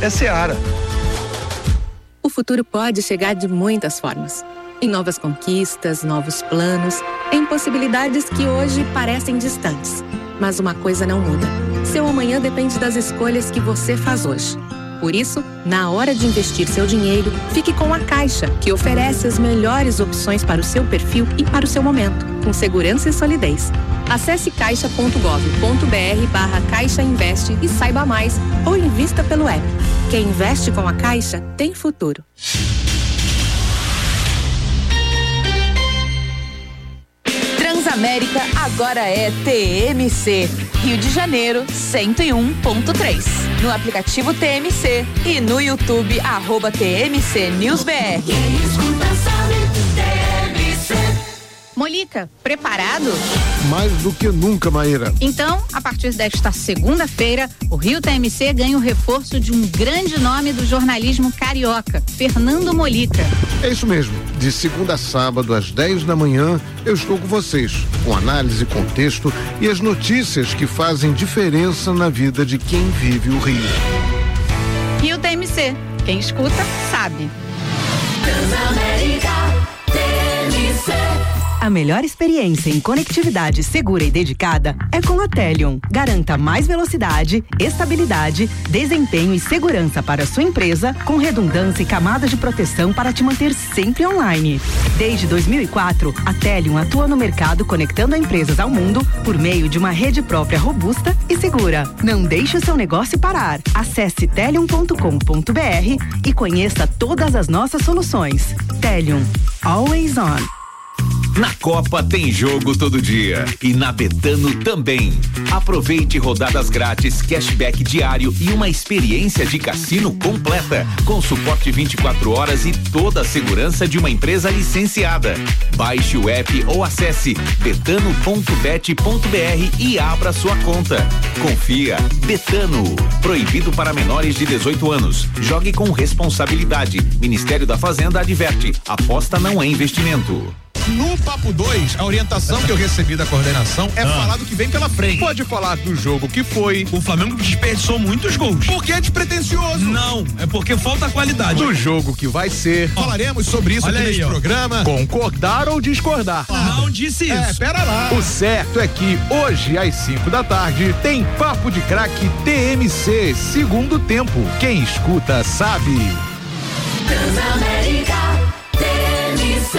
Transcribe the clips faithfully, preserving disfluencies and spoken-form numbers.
é Seara. O futuro pode chegar de muitas formas. Em novas conquistas, novos planos, em possibilidades que hoje parecem distantes. Mas uma coisa não muda. Seu amanhã depende das escolhas que você faz hoje. Por isso, na hora de investir seu dinheiro, fique com a Caixa, que oferece as melhores opções para o seu perfil e para o seu momento, com segurança e solidez. Acesse caixa ponto gov ponto br barra Caixa Investe e saiba mais, ou invista pelo app. Quem investe com a Caixa tem futuro. Transamérica agora é T M C, Rio de Janeiro cento e um ponto três. No aplicativo T M C e no YouTube, arroba T M C News B R. Quem escuta sabe, T M C. Molica, preparado? Mais do que nunca, Maíra. Então, a partir desta segunda-feira, o Rio T M C ganha o reforço de um grande nome do jornalismo carioca, Fernando Molica. É isso mesmo. De segunda a sábado, às dez da manhã, eu estou com vocês, com análise, contexto e as notícias que fazem diferença na vida de quem vive o Rio. Rio T M C. Quem escuta, sabe. Transamérica, T M C. A melhor experiência em conectividade segura e dedicada é com a Telion. Garanta mais velocidade, estabilidade, desempenho e segurança para a sua empresa, com redundância e camadas de proteção para te manter sempre online. Desde dois mil e quatro, a Telion atua no mercado conectando empresas ao mundo por meio de uma rede própria robusta e segura. Não deixe o seu negócio parar. Acesse telion ponto com ponto br e conheça todas as nossas soluções. Telion, always on. Na Copa tem jogo todo dia e na Betano também. Aproveite rodadas grátis, cashback diário e uma experiência de cassino completa, com suporte vinte e quatro horas e toda a segurança de uma empresa licenciada. Baixe o app ou acesse betano ponto bet ponto br e abra sua conta. Confia, Betano. Proibido para menores de dezoito anos. Jogue com responsabilidade. Ministério da Fazenda adverte: aposta não é investimento. No Papo dois, a orientação que eu recebi da coordenação é ah. falar do que vem pela frente. Pode falar do jogo que foi. O Flamengo desperdiçou muitos gols. Porque é despretensioso. Não, é porque falta qualidade. Do jogo que vai ser. Oh. Falaremos sobre isso Olha aqui aí, neste ó. programa. Concordar ou discordar? Não disse isso. É, pera lá. O certo é que hoje, às cinco da tarde, tem Papo de Craque T M C, segundo tempo. Quem escuta sabe. Transamérica, T M C.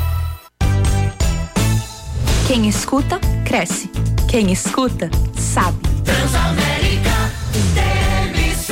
Quem escuta, cresce. Quem escuta, sabe. Transamérica, T M C.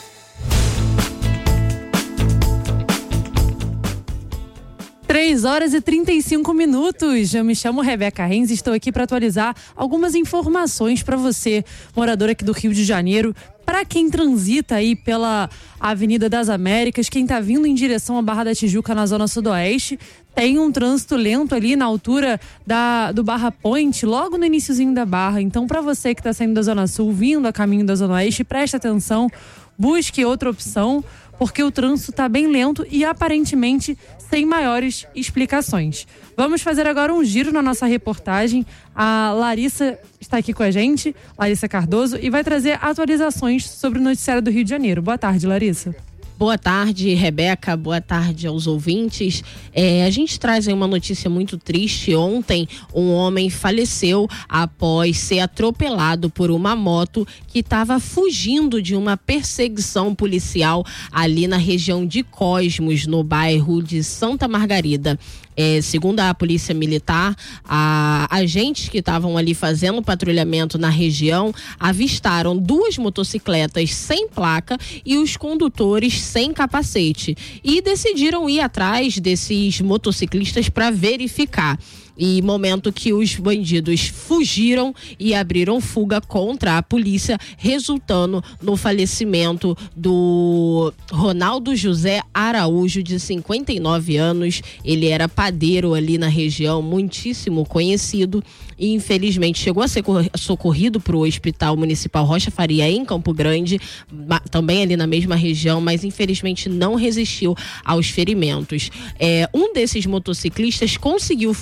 três horas e trinta e cinco minutos. Eu me chamo Rebeca Renz e estou aqui para atualizar algumas informações para você, morador aqui do Rio de Janeiro. Para quem transita aí pela Avenida das Américas, quem tá vindo em direção à Barra da Tijuca na zona sudoeste, tem um trânsito lento ali na altura da, do Barra Point, logo no iniciozinho da Barra. Então, para você que tá saindo da Zona Sul, vindo a caminho da Zona Oeste, preste atenção, busque outra opção, porque o trânsito tá bem lento e aparentemente sem maiores explicações. Vamos fazer agora um giro na nossa reportagem. A Larissa está aqui com a gente, Larissa Cardoso, e vai trazer atualizações sobre o noticiário do Rio de Janeiro. Boa tarde, Larissa. Boa tarde, Rebeca. Boa tarde aos ouvintes. É, a gente traz aí uma notícia muito triste. Ontem, um homem faleceu após ser atropelado por uma moto que estava fugindo de uma perseguição policial ali na região de Cosmos, no bairro de Santa Margarida. É, segundo a Polícia Militar, a, agentes que estavam ali fazendo patrulhamento na região avistaram duas motocicletas sem placa e os condutores sem capacete e decidiram ir atrás desses motociclistas para verificar. E momento que os bandidos fugiram e abriram fuga contra a polícia, resultando no falecimento do Ronaldo José Araújo, de cinquenta e nove anos. Ele era padeiro ali na região, muitíssimo conhecido, e infelizmente chegou a ser socorrido para o Hospital Municipal Rocha Faria, em Campo Grande, também ali na mesma região, mas infelizmente não resistiu aos ferimentos. É, um desses motociclistas conseguiu fugir na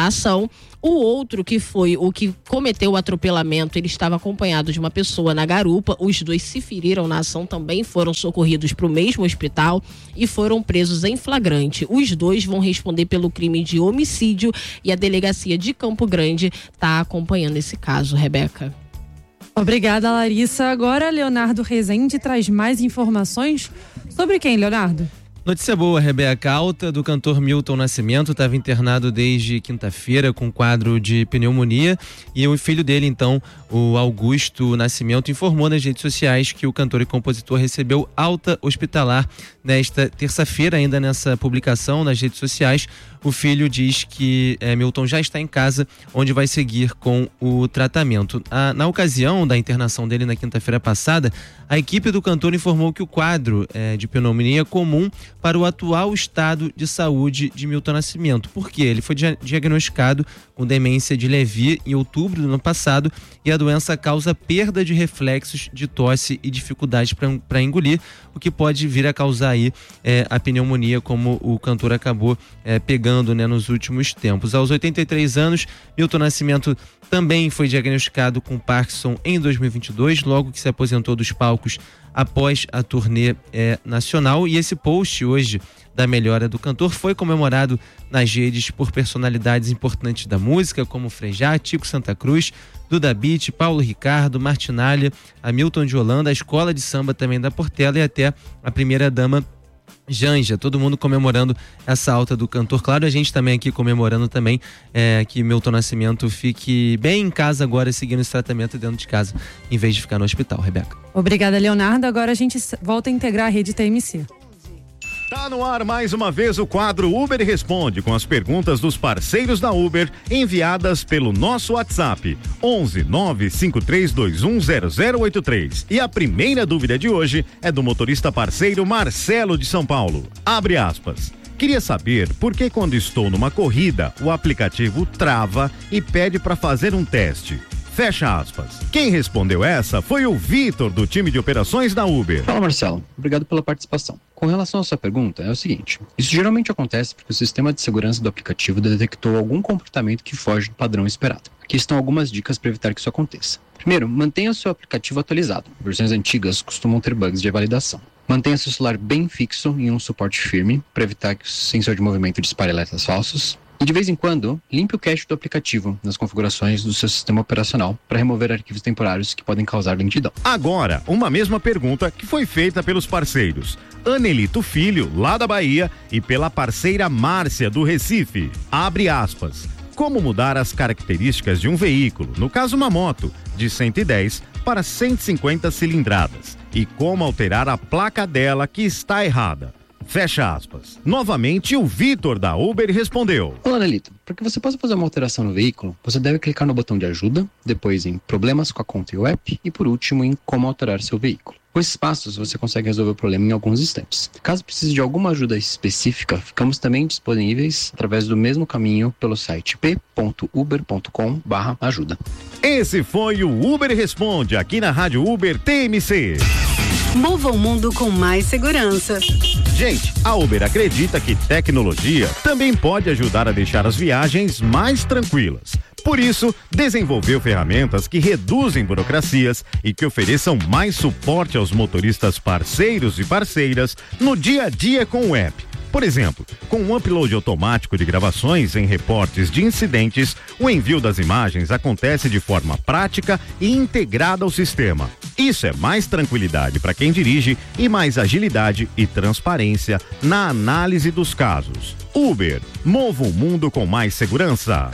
na ação. O outro, que foi o que cometeu o atropelamento, ele estava acompanhado de uma pessoa na garupa. Os dois se feriram na ação, também foram socorridos para o mesmo hospital e foram presos em flagrante. Os dois vão responder pelo crime de homicídio e a delegacia de Campo Grande está acompanhando esse caso, Rebeca. Obrigada, Larissa. Agora, Leonardo Rezende traz mais informações sobre quem, Leonardo? Notícia boa, Rebeca. A alta do cantor Milton Nascimento estava internado desde quinta-feira com quadro de pneumonia e o filho dele, então, o Augusto Nascimento, informou nas redes sociais que o cantor e compositor recebeu alta hospitalar nesta terça-feira. Ainda nessa publicação nas redes sociais, o filho diz que é, Milton já está em casa, onde vai seguir com o tratamento. A, na ocasião da internação dele na quinta-feira passada, a equipe do cantor informou que o quadro é, de pneumonia é comum para o atual estado de saúde de Milton Nascimento. Por quê? Ele foi dia- diagnosticado com demência de Lewy em outubro do ano passado e a doença causa perda de reflexos de tosse e dificuldade para engolir, o que pode vir a causar aí é, a pneumonia, como o cantor acabou é, pegando, né, nos últimos tempos. Aos oitenta e três anos, Milton Nascimento também foi diagnosticado com Parkinson em dois mil e vinte e dois, logo que se aposentou dos palcos após a turnê é, nacional. E esse post hoje da melhora do cantor foi comemorado nas redes por personalidades importantes da música, como Frejá, Tico Santa Cruz, Duda Beat, Paulo Ricardo, Martinalha, Hamilton de Holanda, a Escola de Samba também da Portela e até a primeira-dama Janja. Todo mundo comemorando essa alta do cantor. Claro, a gente também aqui comemorando também é, que Milton Nascimento fique bem em casa agora, seguindo esse tratamento dentro de casa, em vez de ficar no hospital, Rebeca. Obrigada, Leonardo. Agora a gente volta a integrar a rede T M C. Tá no ar mais uma vez o quadro Uber Responde, com as perguntas dos parceiros da Uber enviadas pelo nosso WhatsApp onze nove cinco três dois um zero zero oito três. E a primeira dúvida de hoje é do motorista parceiro Marcelo de São Paulo. Abre aspas. Queria saber por que quando estou numa corrida o aplicativo trava e pede para fazer um teste. Fecha aspas. Quem respondeu essa foi o Vitor, do time de operações da Uber. Fala, Marcelo. Obrigado pela participação. Com relação à sua pergunta, é o seguinte. Isso geralmente acontece porque o sistema de segurança do aplicativo detectou algum comportamento que foge do padrão esperado. Aqui estão algumas dicas para evitar que isso aconteça. Primeiro, mantenha o seu aplicativo atualizado. Versões antigas costumam ter bugs de validação. Mantenha seu celular bem fixo em um suporte firme para evitar que o sensor de movimento dispare alertas falsos. E de vez em quando, limpe o cache do aplicativo nas configurações do seu sistema operacional para remover arquivos temporários que podem causar lentidão. Agora, uma mesma pergunta que foi feita pelos parceiros Anelito Filho, lá da Bahia, e pela parceira Márcia, do Recife. Abre aspas. Como mudar as características de um veículo, no caso uma moto, de cento e dez para cento e cinquenta cilindradas? E como alterar a placa dela que está errada? Fecha aspas. Novamente, o Vitor da Uber respondeu. Olá, Nelito. Para que você possa fazer uma alteração no veículo, você deve clicar no botão de ajuda, depois em problemas com a conta e o app e, por último, em como alterar seu veículo. Com esses passos, você consegue resolver o problema em alguns instantes. Caso precise de alguma ajuda específica, ficamos também disponíveis através do mesmo caminho pelo site p ponto uber ponto com barra ajuda. Esse foi o Uber Responde, aqui na Rádio Uber T M C. Mova o mundo com mais segurança. Gente, a Uber acredita que tecnologia também pode ajudar a deixar as viagens mais tranquilas. Por isso, desenvolveu ferramentas que reduzem burocracias e que ofereçam mais suporte aos motoristas parceiros e parceiras no dia a dia com o app. Por exemplo, com um upload automático de gravações em reportes de incidentes, o envio das imagens acontece de forma prática e integrada ao sistema. Isso é mais tranquilidade para quem dirige e mais agilidade e transparência na análise dos casos. Uber, mova o mundo com mais segurança.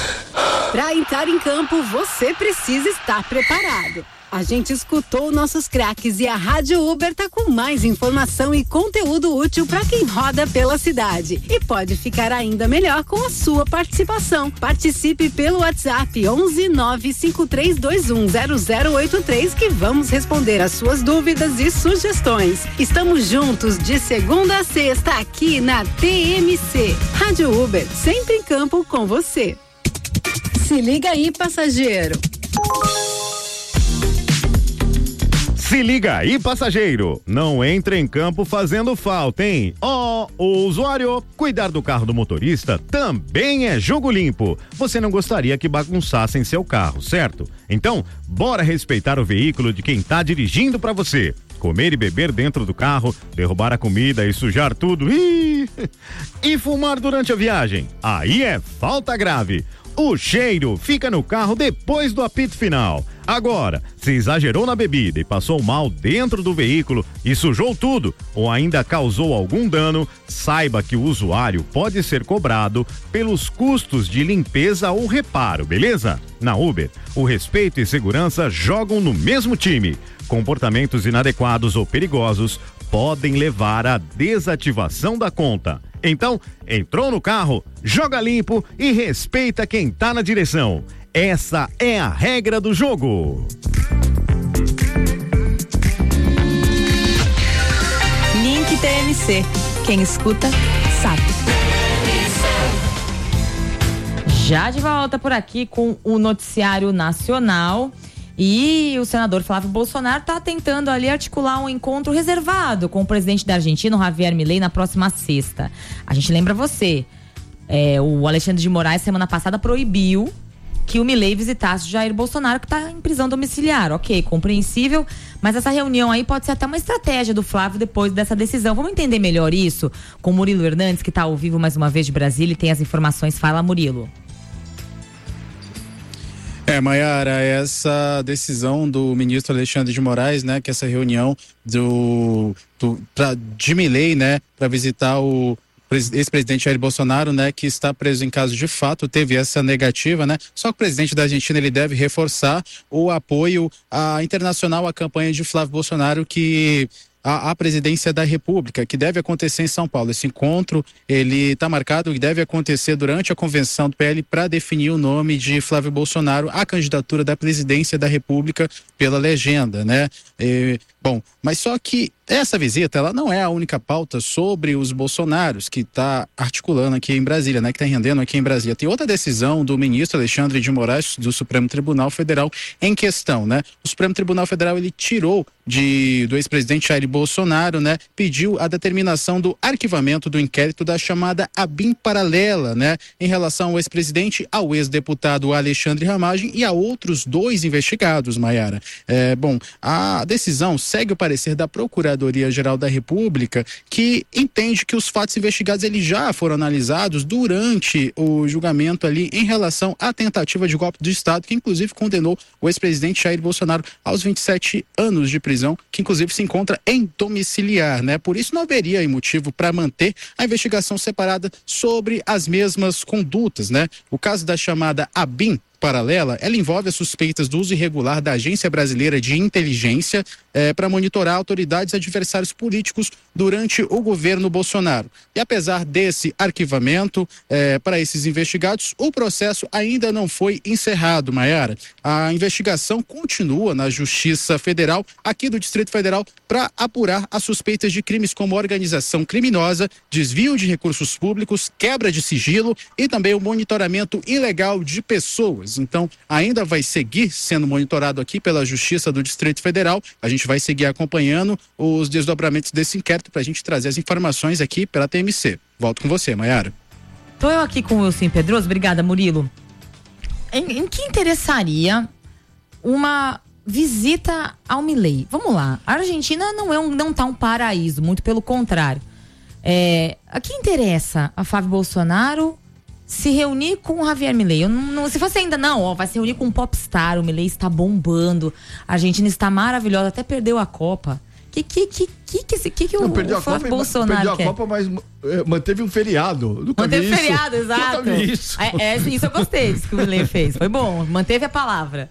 Para entrar em campo, você precisa estar preparado. A gente escutou nossos craques e a Rádio Uber tá com mais informação e conteúdo útil para quem roda pela cidade. E pode ficar ainda melhor com a sua participação. Participe pelo WhatsApp onze nove cinco três dois um zero zero oito três que vamos responder as suas dúvidas e sugestões. Estamos juntos de segunda a sexta aqui na T M C. Rádio Uber, sempre em campo com você. Se liga aí, passageiro. Se liga aí, passageiro, não entre em campo fazendo falta, hein? Ó, oh, o usuário, cuidar do carro do motorista também é jogo limpo. Você não gostaria que bagunçassem seu carro, certo? Então, bora respeitar o veículo de quem tá dirigindo pra você. Comer e beber dentro do carro, derrubar a comida e sujar tudo. Ih! E fumar durante a viagem. Aí é falta grave. O cheiro fica no carro depois do apito final. Agora, se exagerou na bebida e passou mal dentro do veículo e sujou tudo ou ainda causou algum dano, saiba que o usuário pode ser cobrado pelos custos de limpeza ou reparo, beleza? Na Uber, o respeito e segurança jogam no mesmo time. Comportamentos inadequados ou perigosos podem levar à desativação da conta. Então, entrou no carro, joga limpo e respeita quem tá na direção. Essa é a regra do jogo. Link T M C. Quem escuta, sabe. Já de volta por aqui com o noticiário nacional. E o senador Flávio Bolsonaro está tentando ali articular um encontro reservado com o presidente da Argentina, o Javier Milei, na próxima sexta. A gente lembra você, é, o Alexandre de Moraes, semana passada, proibiu que o Milei visitasse o Jair Bolsonaro, que está em prisão domiciliar. Ok, compreensível, mas essa reunião aí pode ser até uma estratégia do Flávio depois dessa decisão. Vamos entender melhor isso com o Murilo Hernandes, que está ao vivo mais uma vez de Brasília e tem as informações. Fala, Murilo. É, Maiara, essa decisão do ministro Alexandre de Moraes, né, que essa reunião do, do pra, de Milei, né, para visitar o ex-presidente Jair Bolsonaro, né, que está preso em caso de fato, teve essa negativa, né? Só que o presidente da Argentina, ele deve reforçar o apoio à internacional à campanha de Flávio Bolsonaro, que A, a presidência da República, que deve acontecer em São Paulo. Esse encontro, ele está marcado e deve acontecer durante a convenção do P L para definir o nome de Flávio Bolsonaro à candidatura da presidência da República pela legenda, né? E, bom, mas só que essa visita, ela não é a única pauta sobre os Bolsonaros que está articulando aqui em Brasília, né? Que está rendendo aqui em Brasília. Tem outra decisão do ministro Alexandre de Moraes do Supremo Tribunal Federal em questão, né? O Supremo Tribunal Federal, ele tirou de, do ex-presidente Jair Bolsonaro, né? Pediu a determinação do arquivamento do inquérito da chamada ABIN paralela, né? Em relação ao ex-presidente, ao ex-deputado Alexandre Ramagem e a outros dois investigados, Maiara. É, bom, a decisão segue o parecer da Procuradoria-Geral da República, que entende que os fatos investigados eles já foram analisados durante o julgamento ali em relação à tentativa de golpe do Estado, que inclusive condenou o ex-presidente Jair Bolsonaro aos vinte e sete anos de prisão, que inclusive se encontra em domiciliar, né? Por isso não haveria motivo para manter a investigação separada sobre as mesmas condutas, né? O caso da chamada ABIN paralela, ela envolve as suspeitas do uso irregular da Agência Brasileira de Inteligência eh, para monitorar autoridades e adversários políticos durante o governo Bolsonaro. E apesar desse arquivamento eh, para esses investigados, o processo ainda não foi encerrado, Maiara. A investigação continua na Justiça Federal, aqui do Distrito Federal, para apurar as suspeitas de crimes como organização criminosa, desvio de recursos públicos, quebra de sigilo e também o monitoramento ilegal de pessoas. Então, ainda vai seguir sendo monitorado aqui pela Justiça do Distrito Federal. A gente vai seguir acompanhando os desdobramentos desse inquérito para a gente trazer as informações aqui pela T M C. Volto com você, Maiara. Tô eu aqui com o Wilson Pedroso. Obrigada, Murilo. Em, em que interessaria uma visita ao Milei? Vamos lá. A Argentina não é um, não tá um paraíso, muito pelo contrário. É, a que interessa a Flávio Bolsonaro se reunir com o Javier Milei? Eu não, não, se fosse ainda não, ó, vai se reunir com um popstar, o Milei está bombando, a Argentina está maravilhosa, até perdeu a Copa. Que que que que que, que, que não, o, perdeu o Flávio Copa, Bolsonaro perdeu quer? a Copa, mas é, manteve um feriado. Nunca Manteve vi feriado, isso. exato. Nunca vi isso. É, é, isso eu gostei disso que o Milei fez. Foi bom, manteve a palavra.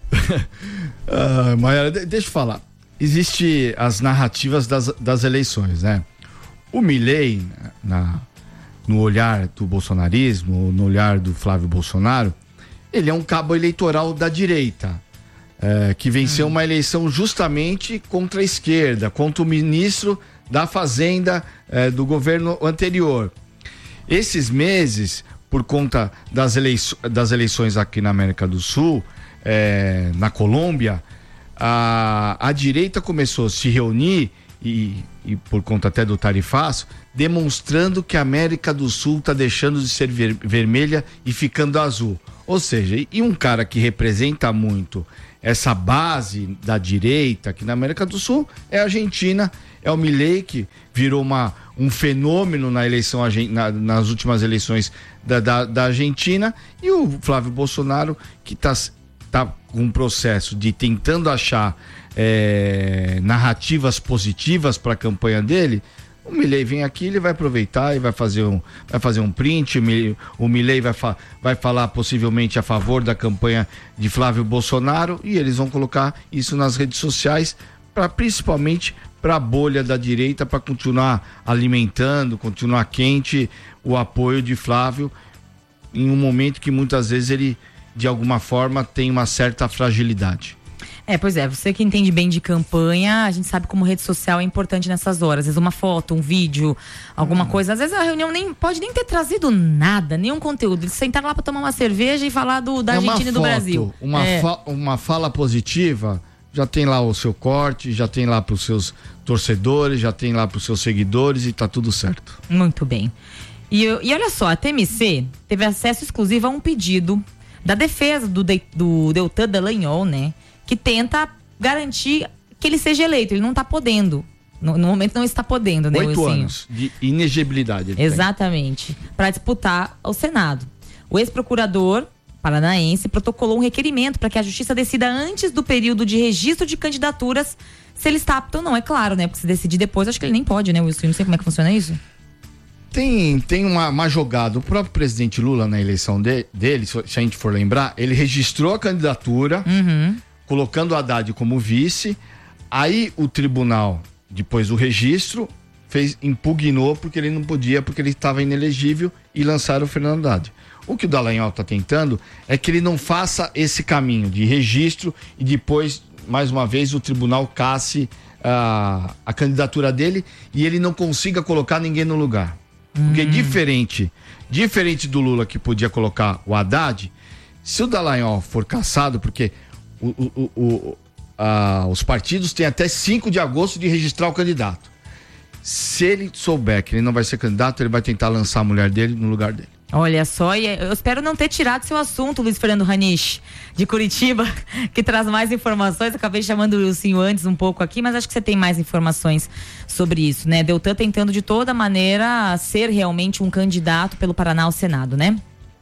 ah, Maiara, deixa eu falar. Existem as narrativas das, das eleições, né? O Milei, na no olhar do bolsonarismo, no olhar do Flávio Bolsonaro, ele é um cabo eleitoral da direita, é, que venceu hum. uma eleição justamente contra a esquerda, contra o ministro da Fazenda é, do governo anterior. Esses meses, por conta das, eleiço- das eleições aqui na América do Sul, é, na Colômbia, a, a direita começou a se reunir e, e por conta até do tarifaço, demonstrando que a América do Sul está deixando de ser ver, vermelha e ficando azul. Ou seja, e, e um cara que representa muito essa base da direita aqui na América do Sul é a Argentina, é o Milei, que virou uma, um fenômeno na eleição, na, nas últimas eleições da, da, da Argentina, e o Flávio Bolsonaro, que está tá com um processo de tentando achar é, narrativas positivas para a campanha dele. O Milei vem aqui, ele vai aproveitar e vai fazer um, vai fazer um print. O Milei vai, fa, vai falar possivelmente a favor da campanha de Flávio Bolsonaro, e eles vão colocar isso nas redes sociais, pra, principalmente para a bolha da direita, para continuar alimentando, continuar quente o apoio de Flávio em um momento que muitas vezes ele, de alguma forma, tem uma certa fragilidade. É, pois é, você que entende bem de campanha, a gente sabe como rede social é importante nessas horas. Às vezes uma foto, um vídeo, alguma hum. coisa. Às vezes a reunião nem pode nem ter trazido nada, nenhum conteúdo. Eles sentaram lá para tomar uma cerveja e falar do, da é Argentina e do foto, Brasil. Uma, é. fa- uma fala positiva, já tem lá o seu corte, já tem lá para os seus torcedores, já tem lá para os seus seguidores e tá tudo certo. Muito bem. E, e olha só, a T M C teve acesso exclusivo a um pedido da defesa do, de, do Deltan Dallagnol, né? Que tenta garantir que ele seja eleito. Ele não está podendo. No, no momento não está podendo, né? Oito anos de inegibilidade. Exatamente. Para disputar o Senado. O ex-procurador paranaense protocolou um requerimento para que a justiça decida antes do período de registro de candidaturas se ele está apto ou não. É claro, né? Porque se decidir depois, acho que ele nem pode, né, Wilson? Não sei como é que funciona isso. Tem, tem uma, uma jogada. O próprio presidente Lula, na eleição de, dele, se a gente for lembrar, ele registrou a candidatura, uhum. colocando o Haddad como vice. Aí o tribunal, depois do registro, fez, impugnou porque ele não podia, porque ele estava inelegível, e lançaram o Fernando Haddad. O que o Dallagnol está tentando é que ele não faça esse caminho de registro e depois, mais uma vez, o tribunal casse a, a candidatura dele e ele não consiga colocar ninguém no lugar. Porque hum. diferente, diferente do Lula, que podia colocar o Haddad, se o Dallagnol for cassado, porque o, o, o, a, os partidos têm até cinco de agosto de registrar o candidato. Se ele souber que ele não vai ser candidato, ele vai tentar lançar a mulher dele no lugar dele. Olha só, e eu espero não ter tirado seu assunto, Luiz Fernando Ranisch, de Curitiba, que traz mais informações. Acabei chamando o Wilson antes um pouco aqui, mas acho que você tem mais informações sobre isso, né? Deltan tentando de toda maneira ser realmente um candidato pelo Paraná ao Senado, né?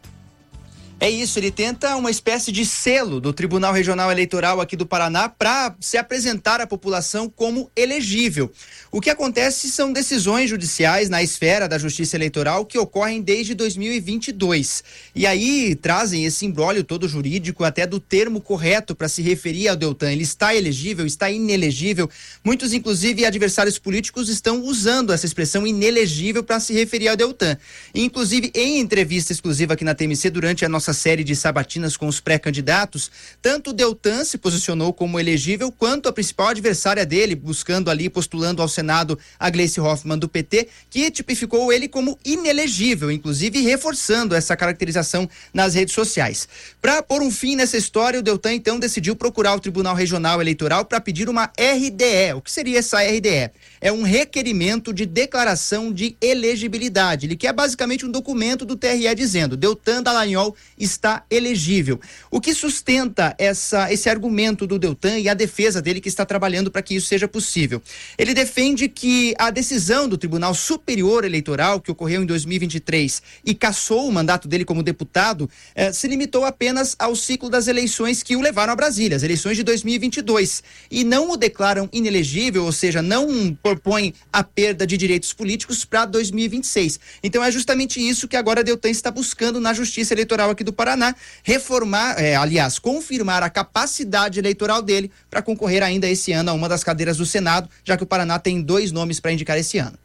É isso, ele tenta uma espécie de selo do Tribunal Regional Eleitoral aqui do Paraná para se apresentar à população como elegível. O que acontece são decisões judiciais na esfera da Justiça Eleitoral que ocorrem desde dois mil e vinte e dois. E aí trazem esse imbróglio todo jurídico até do termo correto para se referir ao Deltan. Ele está elegível, está inelegível. Muitos, inclusive, adversários políticos estão usando essa expressão inelegível para se referir ao Deltan. E, inclusive, em entrevista exclusiva aqui na T M C, durante a nossa série de sabatinas com os pré-candidatos, tanto o Deltan se posicionou como elegível, quanto a principal adversária dele, buscando ali, postulando ao Senado, a Gleice Hoffmann do P T, que tipificou ele como inelegível, inclusive reforçando essa caracterização nas redes sociais. Para pôr um fim nessa história, o Deltan então decidiu procurar o Tribunal Regional Eleitoral para pedir uma R D E. O que seria essa R D E? É um requerimento de declaração de elegibilidade. Ele quer basicamente um documento do T R E dizendo: Deltan Dallagnol está elegível. O que sustenta essa, esse argumento do Deltan e a defesa dele, que está trabalhando para que isso seja possível? Ele defende que a decisão do Tribunal Superior Eleitoral, que ocorreu em dois mil e vinte e três e cassou o mandato dele como deputado, eh, se limitou apenas ao ciclo das eleições que o levaram a Brasília, as eleições de dois mil e vinte e dois, e não o declaram inelegível, ou seja, não propõem a perda de direitos políticos para dois mil e vinte e seis. Então é justamente isso que agora Deltan está buscando na Justiça Eleitoral aqui do Paraná, reformar, é, aliás, confirmar a capacidade eleitoral dele para concorrer ainda esse ano a uma das cadeiras do Senado, já que o Paraná tem dois nomes para indicar esse ano.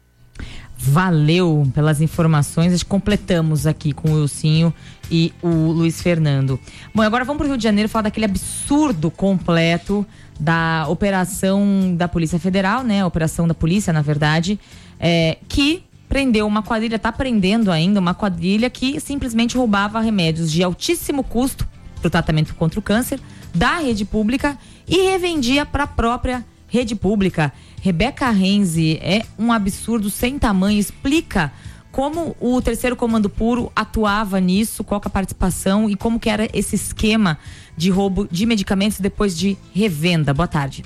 Valeu pelas informações, completamos aqui com o Wilsinho e o Luiz Fernando. Bom, agora vamos para o Rio de Janeiro falar daquele absurdo completo da operação da Polícia Federal, né? A operação da polícia, na verdade, é, que prendeu uma quadrilha, está prendendo ainda uma quadrilha que simplesmente roubava remédios de altíssimo custo para o tratamento contra o câncer da rede pública e revendia para a própria rede pública. Rebeca Renzi, é um absurdo sem tamanho. Explica como o Terceiro Comando Puro atuava nisso, qual que é a participação e como que era esse esquema de roubo de medicamentos depois de revenda. Boa tarde.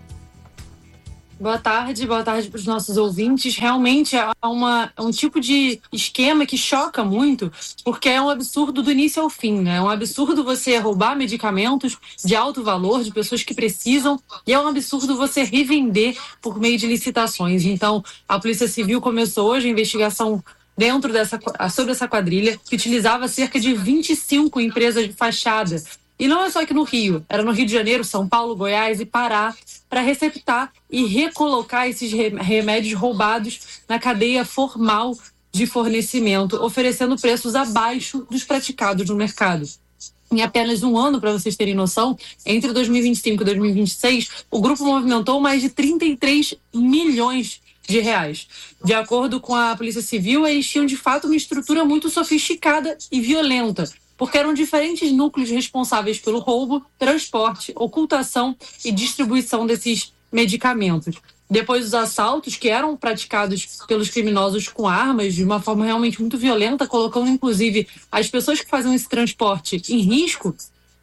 Boa tarde, boa tarde para os nossos ouvintes. Realmente é, uma, é um tipo de esquema que choca muito, porque é um absurdo do início ao fim, né? É um absurdo você roubar medicamentos de alto valor de pessoas que precisam, e é um absurdo você revender por meio de licitações. Então, a Polícia Civil começou hoje a investigação dentro dessa, sobre essa quadrilha, que utilizava cerca de vinte e cinco empresas de fachada. E não é só aqui no Rio, era no Rio de Janeiro, São Paulo, Goiás e Pará, para receptar e recolocar esses remédios roubados na cadeia formal de fornecimento, oferecendo preços abaixo dos praticados no mercado. Em apenas um ano, para vocês terem noção, entre dois mil e vinte e cinco e dois mil e vinte e seis, o grupo movimentou mais de trinta e três milhões de reais. De acordo com a Polícia Civil, eles tinham de fato uma estrutura muito sofisticada e violenta, porque eram diferentes núcleos responsáveis pelo roubo, transporte, ocultação e distribuição desses medicamentos. Depois dos assaltos, que eram praticados pelos criminosos com armas de uma forma realmente muito violenta, colocando inclusive as pessoas que faziam esse transporte em risco,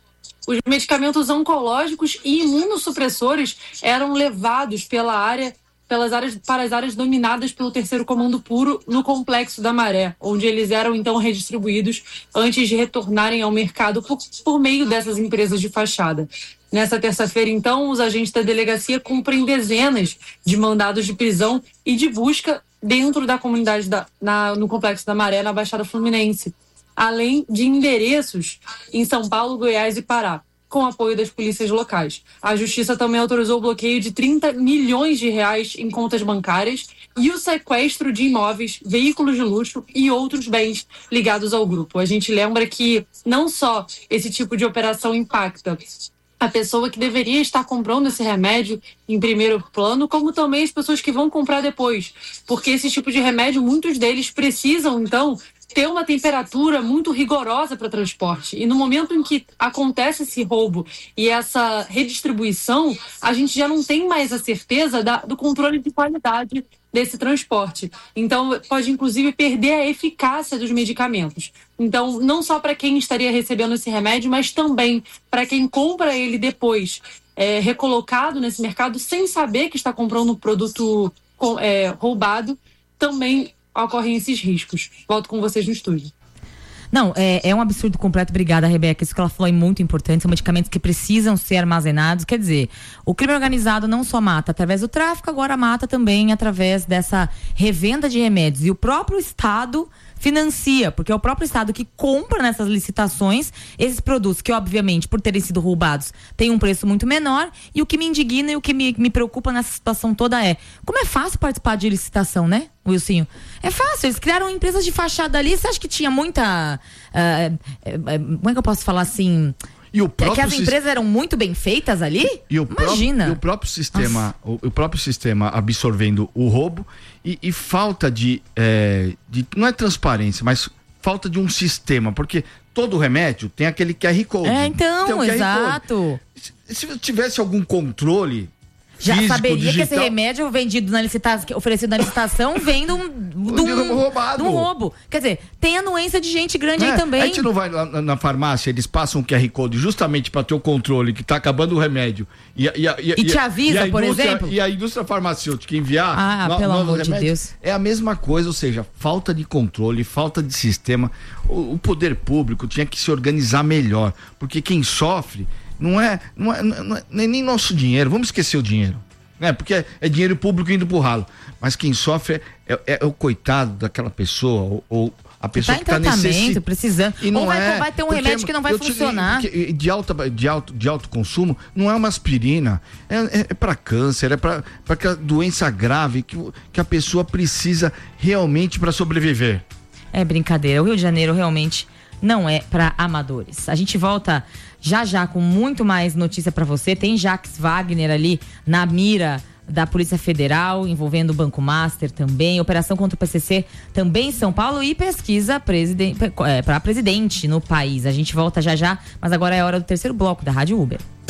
os medicamentos oncológicos e imunossupressores eram levados pela área pelas áreas, para as áreas dominadas pelo Terceiro Comando Puro no Complexo da Maré, onde eles eram então redistribuídos antes de retornarem ao mercado por, por meio dessas empresas de fachada. Nessa terça-feira, então, os agentes da delegacia cumprem dezenas de mandados de prisão e de busca dentro da comunidade da, na, no Complexo da Maré, na Baixada Fluminense, além de endereços em São Paulo, Goiás e Pará, com apoio das polícias locais. A Justiça também autorizou o bloqueio de trinta milhões de reais em contas bancárias e o sequestro de imóveis, veículos de luxo e outros bens ligados ao grupo. A gente lembra que não só esse tipo de operação impacta a pessoa que deveria estar comprando esse remédio em primeiro plano, como também as pessoas que vão comprar depois. Porque esse tipo de remédio, muitos deles precisam, então, ter uma temperatura muito rigorosa para transporte. E no momento em que acontece esse roubo e essa redistribuição, a gente já não tem mais a certeza da, do controle de qualidade desse transporte. Então, pode inclusive perder a eficácia dos medicamentos. Então, não só para quem estaria recebendo esse remédio, mas também para quem compra ele depois, é, recolocado nesse mercado, sem saber que está comprando um produto é, roubado, também ocorrem esses riscos. Volto com vocês no estúdio. Não, é, é um absurdo completo. Obrigada, Rebeca. Isso que ela falou é muito importante. São medicamentos que precisam ser armazenados. Quer dizer, o crime organizado não só mata através do tráfico, agora mata também através dessa revenda de remédios. E o próprio Estado financia, porque é o próprio Estado que compra nessas licitações esses produtos que, obviamente, por terem sido roubados, tem um preço muito menor. E o que me indigna e o que me, me preocupa nessa situação toda é como é fácil participar de licitação, né, Wilsinho? É fácil, eles criaram empresas de fachada ali. Você acha que tinha muita... Uh, uh, uh, como é que eu posso falar assim... E o próprio é que as empresas eram muito bem feitas ali? E o Imagina. Próprio, e o próprio sistema, o, o próprio sistema absorvendo o roubo e, e falta de, é, de, não é transparência, mas falta de um sistema, porque todo remédio tem aquele Q R Code. É, então, exato. Se, se tivesse algum controle já físico, saberia digital, que esse remédio vendido na licitação, oferecido na licitação, vem de um, de um, roubado. de um roubo. Quer dizer, tem anuência de gente grande é, aí também. A gente não vai lá na, na farmácia, eles passam um Q R Code justamente para ter o controle que tá acabando o remédio. E, e, e, e te avisa, e por exemplo? E a indústria farmacêutica enviar. Ah, no, pelo no, amor no de Deus. É a mesma coisa, ou seja, falta de controle, falta de sistema. O, o poder público tinha que se organizar melhor, porque quem sofre não é, não é, não é, não é nem nosso dinheiro. Vamos esquecer o dinheiro. É, porque é dinheiro público indo pro ralo. Mas quem sofre é, é, é o coitado daquela pessoa, ou, ou a pessoa tá que está necessitando. precisando. E não ou vai, é, vai ter um remédio que não vai funcionar. Te, de, alta, de, alto, de alto consumo, não é uma aspirina. É, é, é para câncer, é para aquela doença grave que, que a pessoa precisa realmente para sobreviver. É brincadeira. O Rio de Janeiro realmente não é para amadores. A gente volta já já com muito mais notícia para você. Tem Jacques Wagner ali na mira da Polícia Federal, envolvendo o Banco Master também, operação contra o P C C também em São Paulo e pesquisa para presidente no país. A gente volta já já, mas agora é a hora do terceiro bloco da Rádio Uber.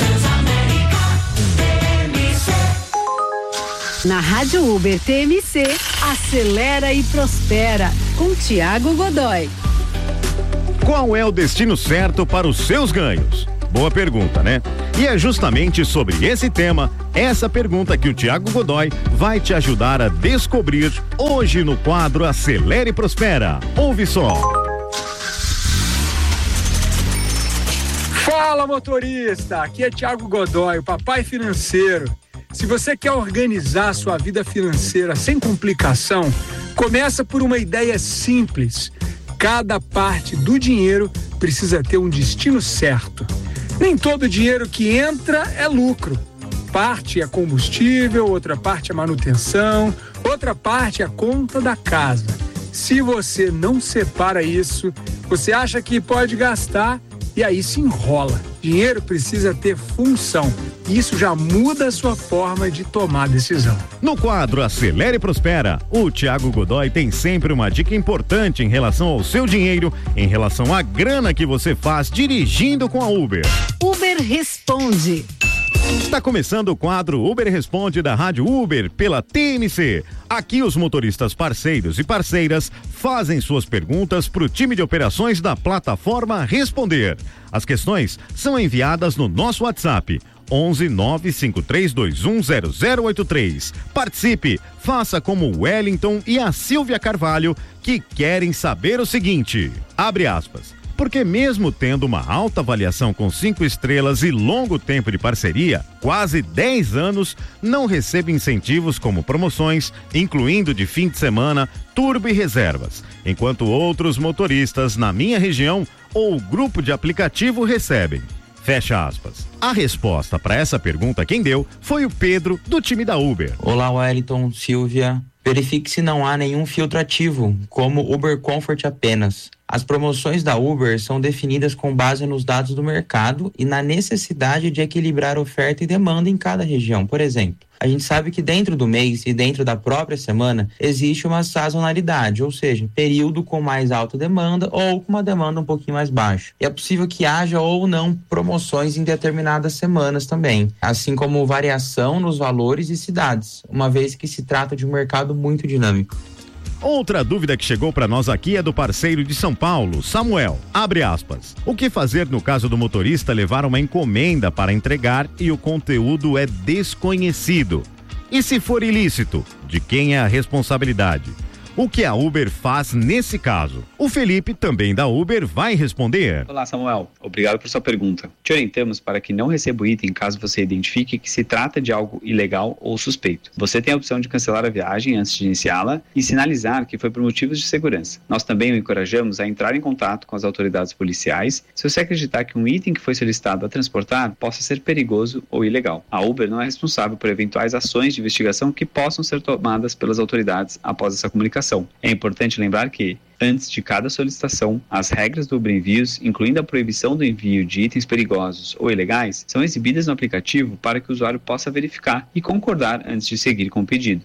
Na Rádio Uber T M C, acelera e prospera, com Tiago Godoy. Qual é o destino certo para os seus ganhos? Boa pergunta, né? E é justamente sobre esse tema, essa pergunta que o Tiago Godoy vai te ajudar a descobrir hoje no quadro Acelera e Prospera. Ouve só. Fala, motorista! Aqui é Tiago Godoy, o papai financeiro. Se você quer organizar sua vida financeira sem complicação, começa por uma ideia simples. Cada parte do dinheiro precisa ter um destino certo. Nem todo dinheiro que entra é lucro. Parte é combustível, outra parte é manutenção, outra parte é a conta da casa. Se você não separa isso, você acha que pode gastar e aí se enrola. Dinheiro precisa ter função. Isso já muda a sua forma de tomar decisão. No quadro Acelera e Prospera, o Tiago Godoy tem sempre uma dica importante em relação ao seu dinheiro, em relação à grana que você faz dirigindo com a Uber. Uber Responde. Está começando o quadro Uber Responde da Rádio Uber pela T M C. Aqui os motoristas parceiros e parceiras fazem suas perguntas para o time de operações da plataforma Responder. As questões são enviadas no nosso WhatsApp onze nove cinco três dois um zero zero oito três. Participe, faça como o Wellington e a Silvia Carvalho, que querem saber o seguinte, abre aspas, porque mesmo tendo uma alta avaliação com cinco estrelas e longo tempo de parceria, quase dez anos, não recebe incentivos como promoções, incluindo de fim de semana, turbo e reservas, enquanto outros motoristas na minha região ou grupo de aplicativo recebem. Fecha aspas. A resposta para essa pergunta quem deu foi o Pedro, do time da Uber. Olá, Wellington, Silvia. Verifique se não há nenhum filtro ativo, como Uber Comfort apenas. As promoções da Uber são definidas com base nos dados do mercado e na necessidade de equilibrar oferta e demanda em cada região. Por exemplo, a gente sabe que dentro do mês e dentro da própria semana existe uma sazonalidade, ou seja, período com mais alta demanda ou com uma demanda um pouquinho mais baixa. E é possível que haja ou não promoções em determinadas semanas também, assim como variação nos valores e cidades, uma vez que se trata de um mercado muito dinâmico. Outra dúvida que chegou para nós aqui é do parceiro de São Paulo, Samuel. Abre aspas. O que fazer no caso do motorista levar uma encomenda para entregar e o conteúdo é desconhecido? E se for ilícito, de quem é a responsabilidade? O que a Uber faz nesse caso? O Felipe, também da Uber, vai responder. Olá, Samuel. Obrigado por sua pergunta. Te orientamos para que não receba o item caso você identifique que se trata de algo ilegal ou suspeito. Você tem a opção de cancelar a viagem antes de iniciá-la e sinalizar que foi por motivos de segurança. Nós também o encorajamos a entrar em contato com as autoridades policiais se você acreditar que um item que foi solicitado a transportar possa ser perigoso ou ilegal. A Uber não é responsável por eventuais ações de investigação que possam ser tomadas pelas autoridades após essa comunicação. É importante lembrar que, antes de cada solicitação, as regras do Uber Envios, incluindo a proibição do envio de itens perigosos ou ilegais, são exibidas no aplicativo para que o usuário possa verificar e concordar antes de seguir com o pedido.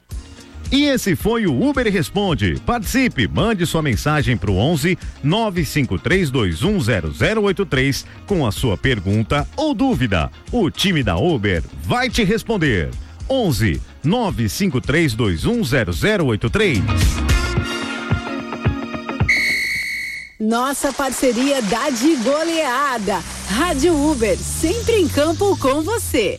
E esse foi o Uber Responde. Participe, mande sua mensagem para o onze nove cinco três dois um zero zero oito três com a sua pergunta ou dúvida. O time da Uber vai te responder. onze nove cinco três dois um zero zero oito três. Nossa parceria dá de goleada. Rádio Uber, sempre em campo com você.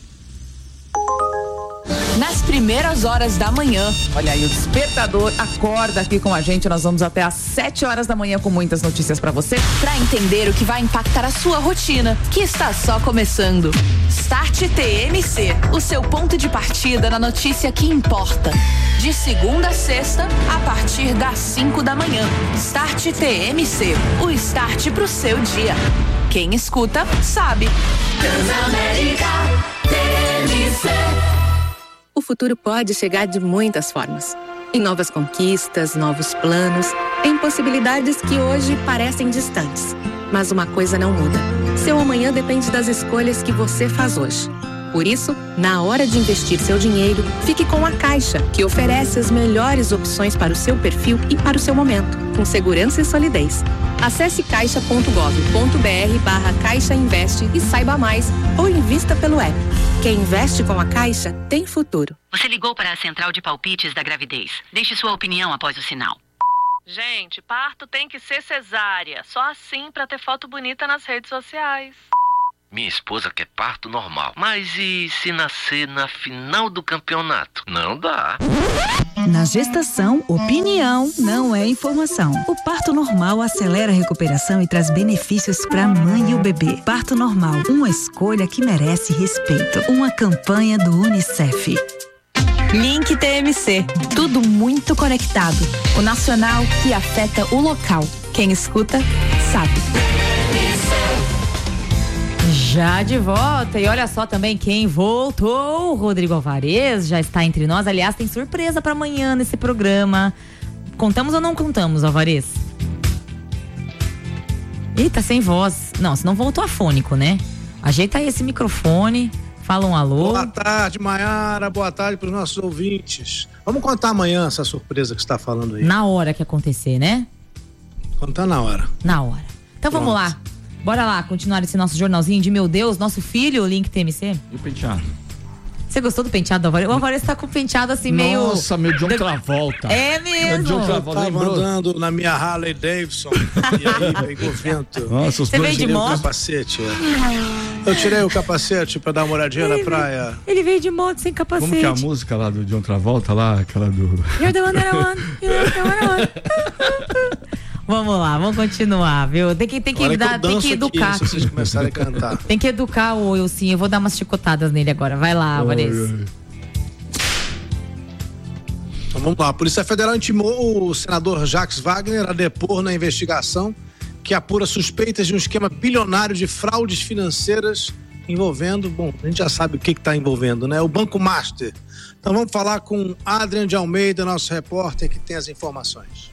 Nas primeiras horas da manhã. Olha aí, o despertador acorda aqui com a gente. Nós vamos até às sete horas da manhã com muitas notícias pra você. Pra entender o que vai impactar a sua rotina, que está só começando. Start T M C, o seu ponto de partida na notícia que importa. De segunda a sexta, a partir das cinco da manhã. Start T M C, o start pro seu dia. Quem escuta, sabe. Transamérica T M C. O futuro pode chegar de muitas formas. Em novas conquistas, novos planos, em possibilidades que hoje parecem distantes. Mas uma coisa não muda. Seu amanhã depende das escolhas que você faz hoje. Por isso, na hora de investir seu dinheiro, fique com a Caixa, que oferece as melhores opções para o seu perfil e para o seu momento, com segurança e solidez. Acesse caixa ponto gov ponto br barra Caixa Investe e saiba mais, ou invista pelo app. Quem investe com a Caixa tem futuro. Você ligou para a central de palpites da gravidez. Deixe sua opinião após o sinal. Gente, parto tem que ser cesárea. Só assim pra ter foto bonita nas redes sociais. Minha esposa quer parto normal. Mas e se nascer na final do campeonato? Não dá. Na gestação, opinião não é informação. O parto normal acelera a recuperação e traz benefícios para a mãe e o bebê. Parto normal, uma escolha que merece respeito. Uma campanha do Unicef. Link T M C, tudo muito conectado. O nacional que afeta o local. Quem escuta, sabe. Já de volta, e olha só também quem voltou, o Rodrigo Alvarez já está entre nós. Aliás, tem surpresa para amanhã nesse programa. Contamos ou não contamos, Alvarez? Eita, sem voz. Não, se não voltou afônico, né? Ajeita aí esse microfone, fala um alô. Boa tarde, Maiara, boa tarde para os nossos ouvintes. Vamos contar amanhã essa surpresa que você está falando aí. Na hora que acontecer, né? Contar na hora. Na hora. Então Pronto. Vamos lá. Bora lá, continuar esse nosso jornalzinho de meu Deus, nosso filho, o Link T M C. E o penteado? Você gostou do penteado do Alvarez? O Alvarez tá com o penteado assim meio... Nossa, meu John Travolta. É mesmo. John Travolta. Eu tava andando na minha Harley Davidson e aí pegou vento. Nossa, os Você veio de moto? O capacete. Eu tirei o capacete pra dar uma olhadinha ele na praia. Ele veio de moto sem capacete. Como que é a música lá do John Travolta lá, aquela do... You're the one that I want, you're the one I want. Vamos lá, vamos continuar, viu? Tem que, tem que, dar, que tem que educar. Aqui, se vocês começarem a cantar. Tem que educar o Wilson. Eu vou dar umas chicotadas nele agora. Vai lá, Alvarez. Então vamos lá. A Polícia Federal intimou o senador Jacques Wagner a depor na investigação que apura suspeitas de um esquema bilionário de fraudes financeiras envolvendo, bom, a gente já sabe o que está envolvendo, né? O Banco Master. Então vamos falar com Adrian de Almeida, nosso repórter, que tem as informações.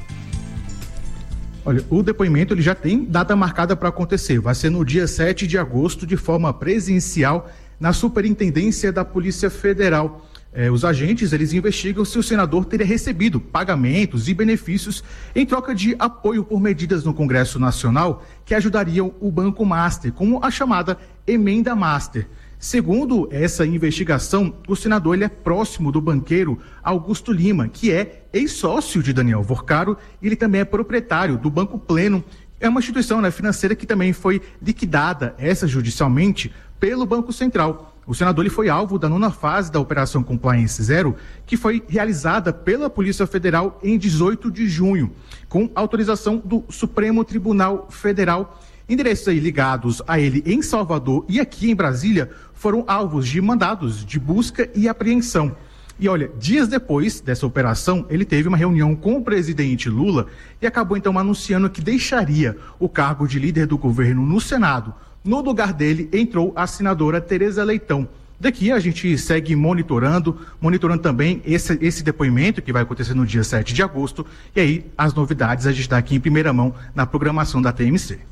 Olha, o depoimento ele já tem data marcada para acontecer. Vai ser no dia sete de agosto, de forma presencial, na Superintendência da Polícia Federal. É, os agentes, eles investigam se o senador teria recebido pagamentos e benefícios em troca de apoio por medidas no Congresso Nacional que ajudariam o Banco Master, como a chamada Emenda Master. Segundo essa investigação, o senador ele é próximo do banqueiro Augusto Lima, que é ex-sócio de Daniel Vorcaro, e ele também é proprietário do Banco Pleno. É uma instituição, né, financeira que também foi liquidada extrajudicialmente pelo Banco Central. O senador ele foi alvo da nona fase da Operação Compliance Zero, que foi realizada pela Polícia Federal em dezoito de junho, com autorização do Supremo Tribunal Federal. Endereços aí ligados a ele em Salvador e aqui em Brasília foram alvos de mandados de busca e apreensão. E olha, dias depois dessa operação, ele teve uma reunião com o presidente Lula e acabou então anunciando que deixaria o cargo de líder do governo no Senado. No lugar dele entrou a senadora Tereza Leitão. Daqui a gente segue monitorando, monitorando também esse, esse depoimento que vai acontecer no dia sete de agosto. E aí as novidades a gente dá aqui em primeira mão na programação da T M C.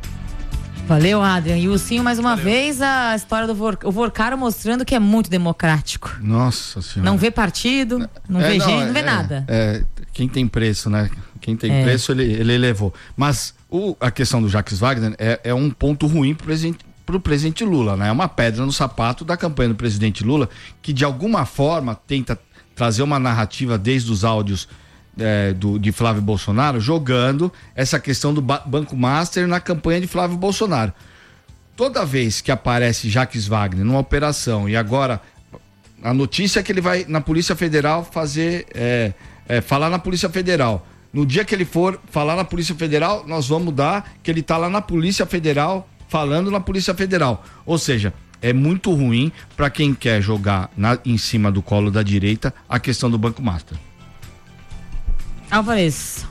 Valeu, Adrian. E o Sim, mais uma Valeu. vez, a história do Vor... o Vorcaro mostrando que é muito democrático. Nossa Senhora. Não vê partido, não é, vê não, gente, não vê é, nada. É, quem tem preço, né? Quem tem é. preço, ele, ele elevou. Mas o, a questão do Jacques Wagner é, é um ponto ruim pro presidente, pro presidente Lula, né? É uma pedra no sapato da campanha do presidente Lula, que de alguma forma tenta trazer uma narrativa desde os áudios É, do, de Flávio Bolsonaro, jogando essa questão do ba- Banco Master na campanha de Flávio Bolsonaro. Toda vez que aparece Jacques Wagner numa operação, e agora a notícia é que ele vai na Polícia Federal fazer, é, é, falar na Polícia Federal. No dia que ele for falar na Polícia Federal, nós vamos dar que ele tá lá na Polícia Federal, falando na Polícia Federal. Ou seja, é muito ruim para quem quer jogar na, em cima do colo da direita a questão do Banco Master. Alvarez.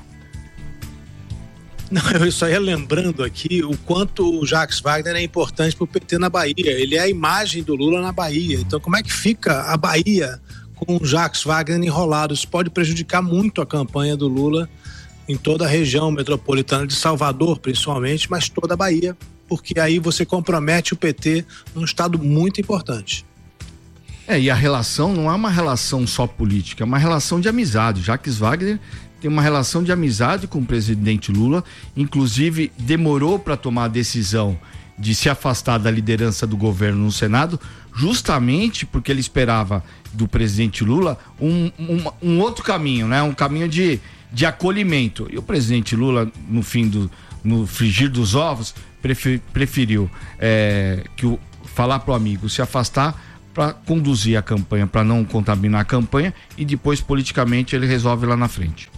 Não, eu só ia lembrando aqui o quanto o Jacques Wagner é importante para o P T na Bahia. Ele é a imagem do Lula na Bahia. Então, como é que fica a Bahia com o Jacques Wagner enrolado? Isso pode prejudicar muito a campanha do Lula em toda a região metropolitana de Salvador, principalmente, mas toda a Bahia, porque aí você compromete o P T num estado muito importante. É, e a relação não é uma relação só política, é uma relação de amizade. Jacques Wagner tem uma relação de amizade com o presidente Lula, inclusive demorou para tomar a decisão de se afastar da liderança do governo no Senado, justamente porque ele esperava do presidente Lula um, um, um outro caminho, né? Um caminho de, de acolhimento. E o presidente Lula, no fim do no frigir dos ovos, prefer, preferiu é, que o, falar para o amigo se afastar para conduzir a campanha, para não contaminar a campanha, e depois politicamente ele resolve lá na frente.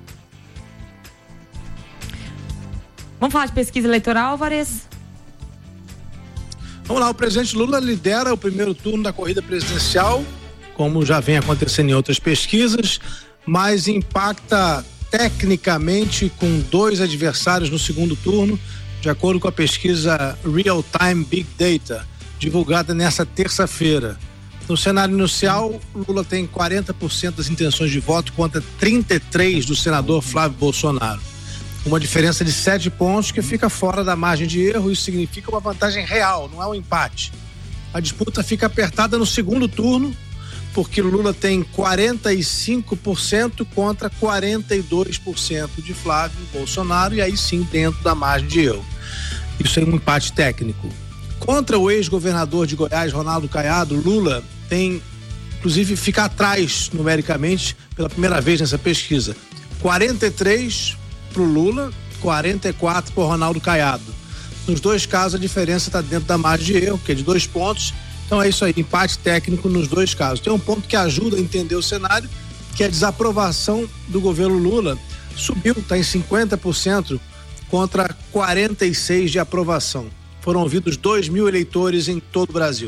Vamos falar de pesquisa eleitoral, Álvares? Vamos lá, o presidente Lula lidera o primeiro turno da corrida presidencial, como já vem acontecendo em outras pesquisas, mas impacta tecnicamente com dois adversários no segundo turno, de acordo com a pesquisa Real Time Big Data, divulgada nessa terça-feira. No cenário inicial, Lula tem quarenta por cento das intenções de voto contra trinta e três por cento do senador Flávio Bolsonaro. Uma diferença de sete pontos que fica fora da margem de erro. Isso significa uma vantagem real, não é um empate. A disputa fica apertada no segundo turno, porque Lula tem quarenta e cinco por cento contra quarenta e dois por cento de Flávio Bolsonaro, e aí sim dentro da margem de erro. Isso é um empate técnico. Contra o ex-governador de Goiás, Ronaldo Caiado, Lula tem, inclusive, fica atrás numericamente pela primeira vez nessa pesquisa. quarenta e três para o Lula, quarenta e quatro para o Ronaldo Caiado. Nos dois casos a diferença está dentro da margem de erro, que é de dois pontos. Então é isso aí, empate técnico nos dois casos. Tem um ponto que ajuda a entender o cenário, que é a desaprovação do governo Lula. Subiu, está em cinquenta por cento contra quarenta e seis por cento de aprovação. Foram ouvidos dois mil eleitores em todo o Brasil.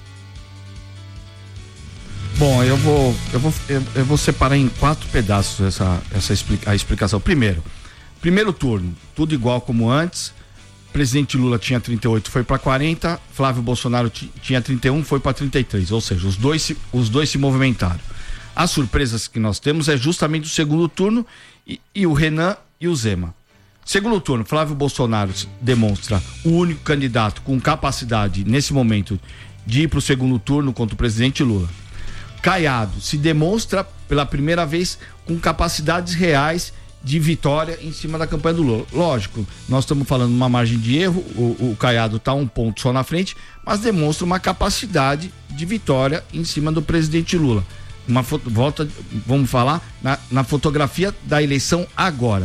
Bom, eu vou, eu vou, eu vou separar em quatro pedaços essa, essa explica, a explicação. Primeiro, primeiro turno, tudo igual como antes. Presidente Lula tinha trinta e oito, foi para quarenta. Flávio Bolsonaro t- tinha trinta e um, foi para trinta e três. Ou seja, os dois, se, os dois se movimentaram. As surpresas que nós temos é justamente o segundo turno e, e o Renan e o Zema. Segundo turno, Flávio Bolsonaro demonstra o único candidato com capacidade, nesse momento, de ir para o segundo turno contra o presidente Lula. Caiado se demonstra pela primeira vez com capacidades reais de vitória em cima da campanha do Lula. Lógico, nós estamos falando de uma margem de erro, o, o Caiado está um ponto só na frente, mas demonstra uma capacidade de vitória em cima do presidente Lula. Uma foto, volta, vamos falar, na, na fotografia da eleição agora.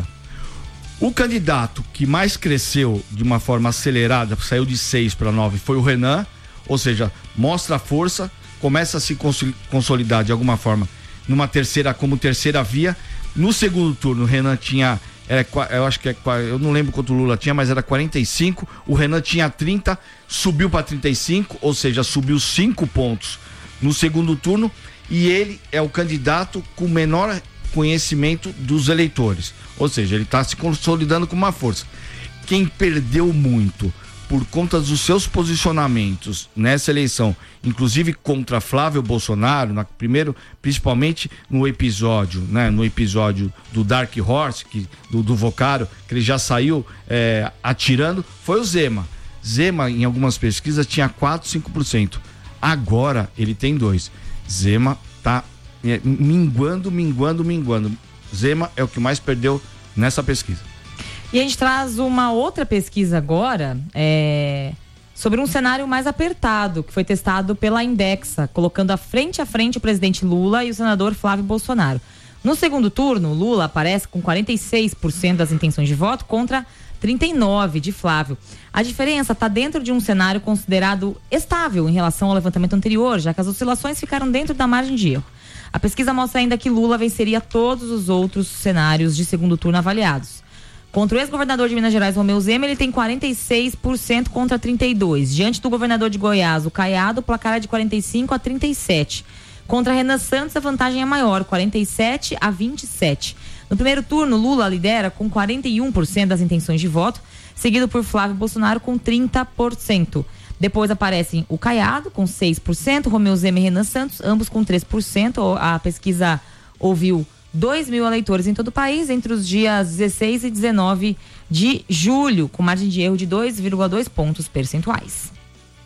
O candidato que mais cresceu de uma forma acelerada, saiu de seis para nove, foi o Renan, ou seja, mostra a força, começa a se consolidar de alguma forma numa terceira, como terceira via. No segundo turno, o Renan tinha, era, eu acho que é, eu não lembro quanto o Lula tinha, mas era quarenta e cinco, o Renan tinha trinta, subiu para trinta e cinco, ou seja, subiu cinco pontos no segundo turno, e ele é o candidato com menor conhecimento dos eleitores, ou seja, ele está se consolidando com uma força. Quem perdeu muito por conta dos seus posicionamentos nessa eleição, inclusive contra Flávio Bolsonaro, na, primeiro, principalmente no episódio, né, no episódio do Dark Horse, que, do, do Vocário, que ele já saiu é, atirando, foi o Zema. Zema, em algumas pesquisas, tinha quatro, cinco por cento. Agora ele tem dois. Zema tá é, minguando, minguando, minguando. Zema é o que mais perdeu nessa pesquisa. E a gente traz uma outra pesquisa agora, é, sobre um cenário mais apertado, que foi testado pela Indexa, colocando a frente a frente o presidente Lula e o senador Flávio Bolsonaro. No segundo turno, Lula aparece com quarenta e seis por cento das intenções de voto contra trinta e nove por cento de Flávio. A diferença está dentro de um cenário considerado estável em relação ao levantamento anterior, já que as oscilações ficaram dentro da margem de erro. A pesquisa mostra ainda que Lula venceria todos os outros cenários de segundo turno avaliados. Contra o ex-governador de Minas Gerais, Romeu Zema, ele tem quarenta e seis por cento contra trinta e dois por cento. Diante do governador de Goiás, o Caiado, o placar é de quarenta e cinco a trinta e sete. Contra Renan Santos, a vantagem é maior, quarenta e sete a vinte e sete. No primeiro turno, Lula lidera com quarenta e um por cento das intenções de voto, seguido por Flávio Bolsonaro com trinta por cento. Depois aparecem o Caiado com seis por cento, Romeu Zema e Renan Santos, ambos com três por cento. A pesquisa ouviu dois mil eleitores em todo o país entre os dias dezesseis e dezenove de julho, com margem de erro de dois vírgula dois pontos percentuais.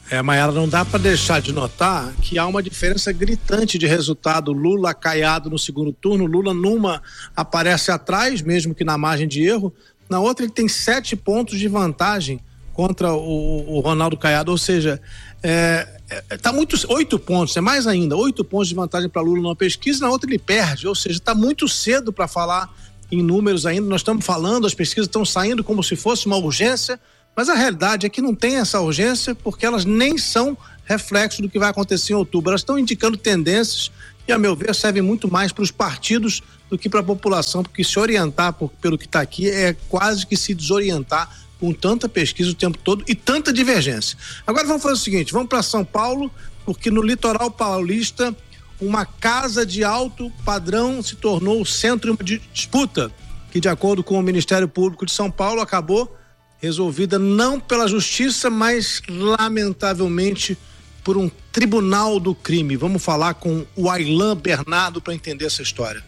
É, Maiara, não dá para deixar de notar que há uma diferença gritante de resultado. Lula caiado no segundo turno, Lula numa aparece atrás, mesmo que na margem de erro, na outra ele tem sete pontos de vantagem contra o, o Ronaldo Caiado, ou seja, é, é, tá muito, oito pontos, é mais ainda, oito pontos de vantagem para Lula numa pesquisa, na outra ele perde, ou seja, está muito cedo para falar em números ainda. Nós estamos falando, as pesquisas estão saindo como se fosse uma urgência, mas a realidade é que não tem essa urgência porque elas nem são reflexo do que vai acontecer em outubro. Elas estão indicando tendências e, a meu ver, servem muito mais para os partidos do que para a população, porque se orientar por, pelo que está aqui é quase que se desorientar com tanta pesquisa o tempo todo e tanta divergência. Agora vamos fazer o seguinte, vamos para São Paulo, porque no litoral paulista uma casa de alto padrão se tornou o centro de disputa, que, de acordo com o Ministério Público de São Paulo, acabou resolvida não pela justiça, mas lamentavelmente por um tribunal do crime. Vamos falar com o Aylan Bernardo para entender essa história.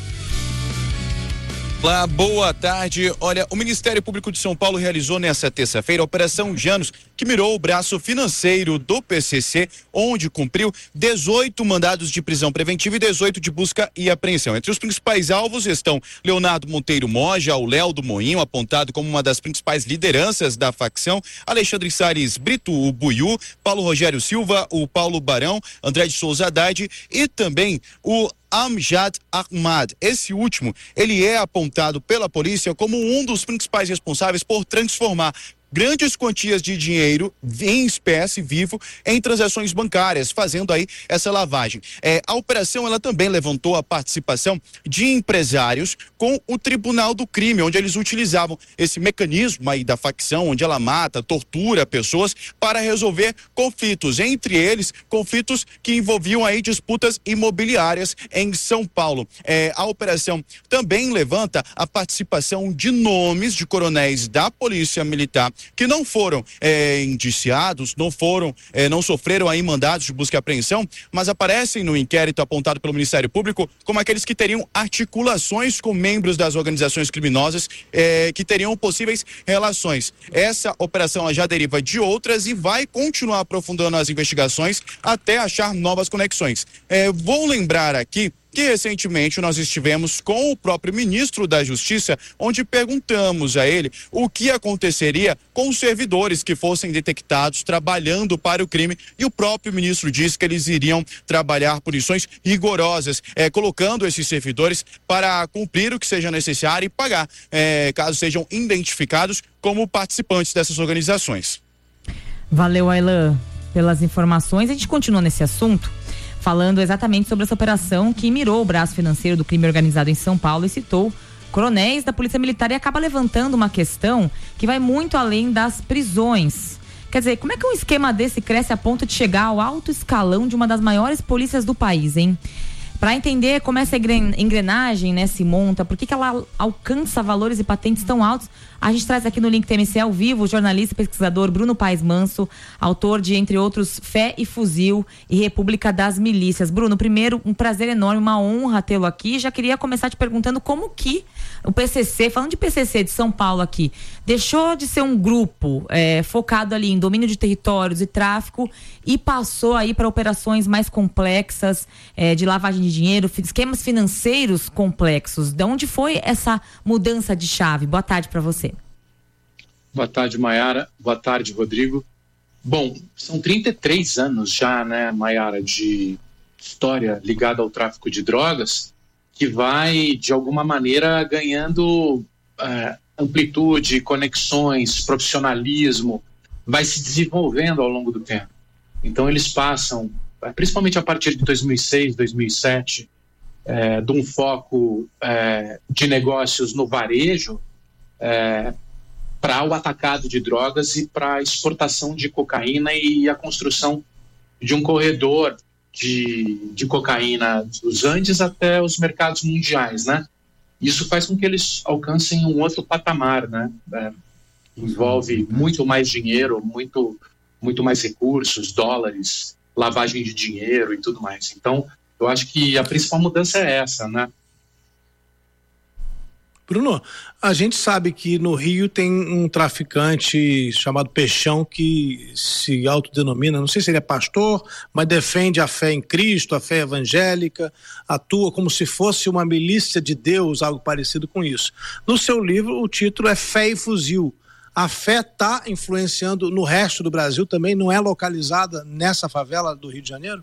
Olá, boa tarde. Olha, o Ministério Público de São Paulo realizou nesta terça-feira a Operação Janus, que mirou o braço financeiro do P C C, onde cumpriu dezoito mandados de prisão preventiva e dezoito de busca e apreensão. Entre os principais alvos estão Leonardo Monteiro Moja, o Léo do Moinho, apontado como uma das principais lideranças da facção, Alexandre Salles Brito, o Buiú, Paulo Rogério Silva, o Paulo Barão, André de Souza Haddad e também o Amjad Ahmad. Esse último, ele é apontado pela polícia como um dos principais responsáveis por transformar grandes quantias de dinheiro em espécie vivo em transações bancárias, fazendo aí essa lavagem. É, a operação, ela também levantou a participação de empresários com o Tribunal do Crime, onde eles utilizavam esse mecanismo aí da facção, onde ela mata, tortura pessoas para resolver conflitos, entre eles conflitos que envolviam aí disputas imobiliárias em São Paulo. É, a operação também levanta a participação de nomes de coronéis da Polícia Militar que não foram é, indiciados, não foram, é, não sofreram aí mandados de busca e apreensão, mas aparecem no inquérito apontado pelo Ministério Público como aqueles que teriam articulações com membros das organizações criminosas, é, que teriam possíveis relações. Essa operação já deriva de outras e vai continuar aprofundando as investigações até achar novas conexões. É, vou lembrar aqui que recentemente nós estivemos com o próprio ministro da Justiça, onde perguntamos a ele o que aconteceria com os servidores que fossem detectados trabalhando para o crime, e o próprio ministro disse que eles iriam trabalhar punições rigorosas, eh, colocando esses servidores para cumprir o que seja necessário e pagar, eh, caso sejam identificados como participantes dessas organizações. Valeu, Aylan, pelas informações. A gente continua nesse assunto, falando exatamente sobre essa operação que mirou o braço financeiro do crime organizado em São Paulo e citou coronéis da Polícia Militar, e acaba levantando uma questão que vai muito além das prisões. Quer dizer, como é que um esquema desse cresce a ponto de chegar ao alto escalão de uma das maiores polícias do país, hein? Para entender como essa engrenagem, né, se monta, por que que ela alcança valores e patentes tão altos, a gente traz aqui no Link T M C ao vivo o jornalista e pesquisador Bruno Paes Manso, autor de, entre outros, Fé e Fuzil e República das Milícias. Bruno, primeiro, um prazer enorme, uma honra tê-lo aqui. Já queria começar te perguntando como que o P C C, falando de P C C de São Paulo aqui, deixou de ser um grupo é, focado ali em domínio de territórios e tráfico e passou aí para operações mais complexas, é, de lavagem de dinheiro, esquemas financeiros complexos. De onde foi essa mudança de chave? Boa tarde para você. Boa tarde, Maiara. Boa tarde, Rodrigo. Bom, são trinta e três anos já, né, Maiara, de história ligada ao tráfico de drogas, que vai, de alguma maneira, ganhando é, amplitude, conexões, profissionalismo, vai se desenvolvendo ao longo do tempo. Então, eles passam, principalmente a partir de dois mil e seis, dois mil e sete, é, de um foco é, de negócios no varejo, é, para o atacado de drogas e para a exportação de cocaína e a construção de um corredor de, de cocaína dos Andes até os mercados mundiais, né? Isso faz com que eles alcancem um outro patamar, né? É, envolve muito mais dinheiro, muito, muito mais recursos, dólares, lavagem de dinheiro e tudo mais. Então, eu acho que a principal mudança é essa, né? Bruno, a gente sabe que no Rio tem um traficante chamado Peixão que se autodenomina, não sei se ele é pastor, mas defende a fé em Cristo, a fé evangélica, atua como se fosse uma milícia de Deus, algo parecido com isso. No seu livro, o título é Fé e Fuzil. A fé está influenciando no resto do Brasil também? Não é localizada nessa favela do Rio de Janeiro?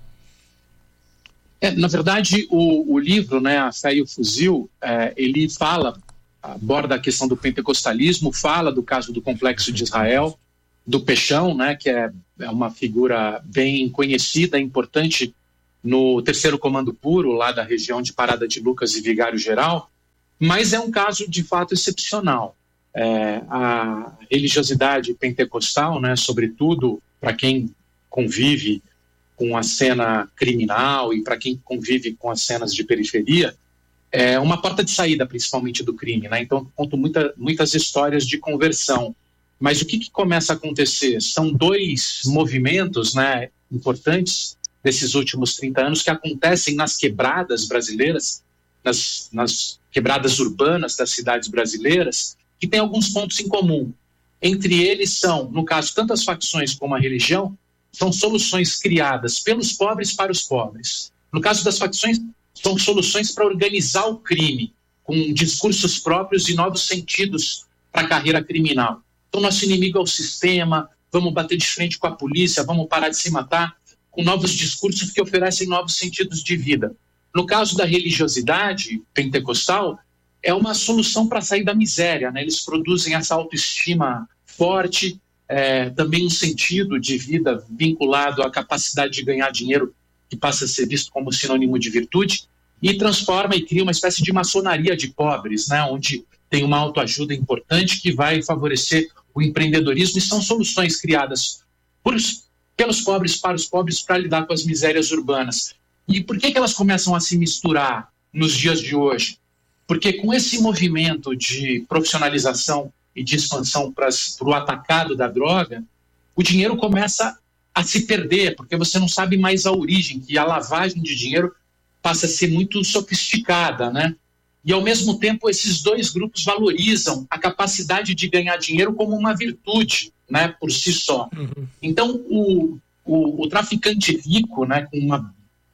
É, na verdade, o, o livro, né, A Fé e o Fuzil, é, ele fala, aborda a questão do pentecostalismo, fala do caso do Complexo de Israel, do Peixão, né, que é, é uma figura bem conhecida, importante no Terceiro Comando Puro, lá da região de Parada de Lucas e Vigário Geral, mas é um caso de fato excepcional. É, a religiosidade pentecostal, né, sobretudo para quem convive com a cena criminal e para quem convive com as cenas de periferia, é uma porta de saída, principalmente do crime, né? Então, conto muita, muitas histórias de conversão. Mas o que, que começa a acontecer? São dois movimentos, né, importantes desses últimos trinta anos que acontecem nas quebradas brasileiras, nas, nas quebradas urbanas das cidades brasileiras, que têm alguns pontos em comum. Entre eles são, no caso, tanto as facções como a religião, são soluções criadas pelos pobres para os pobres. No caso das facções, são soluções para organizar o crime, com discursos próprios e novos sentidos para a carreira criminal. Então, nosso inimigo é o sistema, vamos bater de frente com a polícia, vamos parar de se matar, com novos discursos que oferecem novos sentidos de vida. No caso da religiosidade pentecostal, é uma solução para sair da miséria, né? Eles produzem essa autoestima forte, É, também um sentido de vida vinculado à capacidade de ganhar dinheiro, que passa a ser visto como sinônimo de virtude, e transforma e cria uma espécie de maçonaria de pobres, né, onde tem uma autoajuda importante que vai favorecer o empreendedorismo, e são soluções criadas por, pelos pobres para os pobres para lidar com as misérias urbanas. E por que, que elas começam a se misturar nos dias de hoje? Porque com esse movimento de profissionalização e de expansão para o atacado da droga, o dinheiro começa a se perder, porque você não sabe mais a origem, que a lavagem de dinheiro passa a ser muito sofisticada, né? E, ao mesmo tempo, esses dois grupos valorizam a capacidade de ganhar dinheiro como uma virtude, né, por si só. Uhum. Então, o, o, o traficante rico, né, com uma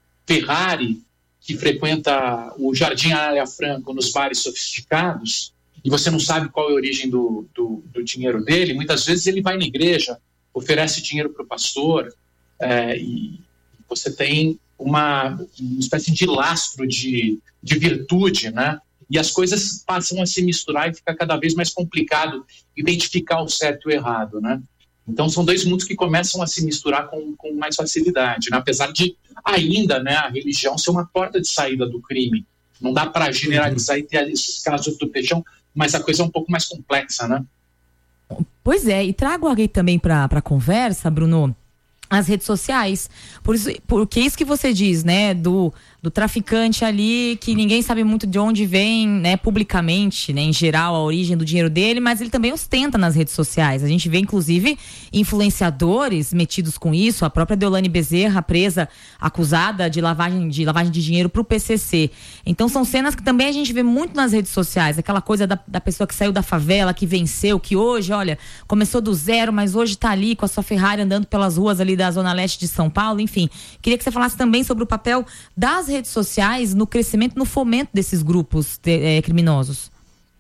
Ferrari, que frequenta o Jardim Anália Franco nos bares sofisticados, e você não sabe qual é a origem do, do, do dinheiro dele, muitas vezes ele vai na igreja, oferece dinheiro para o pastor, é, e você tem uma, uma espécie de lastro de, de virtude, né? E as coisas passam a se misturar e fica cada vez mais complicado identificar o certo e o errado, né? Então são dois mundos que começam a se misturar com, com mais facilidade, né? Apesar de ainda, né, a religião ser uma porta de saída do crime. Não dá para generalizar e ter esses casos do Peixão, mas a coisa é um pouco mais complexa, né? Pois é, e trago alguém também para a conversa, Bruno, as redes sociais. Por isso, porque isso que você diz, né, do, do traficante ali, que ninguém sabe muito de onde vem, né, publicamente, né, em geral, a origem do dinheiro dele, mas ele também ostenta nas redes sociais. A gente vê, inclusive, influenciadores metidos com isso, a própria Deolane Bezerra, presa, acusada de lavagem de, lavagem de dinheiro pro P C C. Então, são cenas que também a gente vê muito nas redes sociais, aquela coisa da, da pessoa que saiu da favela, que venceu, que hoje, olha, começou do zero, mas hoje tá ali com a sua Ferrari andando pelas ruas ali da Zona Leste de São Paulo, enfim. Queria que você falasse também sobre o papel das redes sociais no crescimento, no fomento desses grupos de, é, criminosos.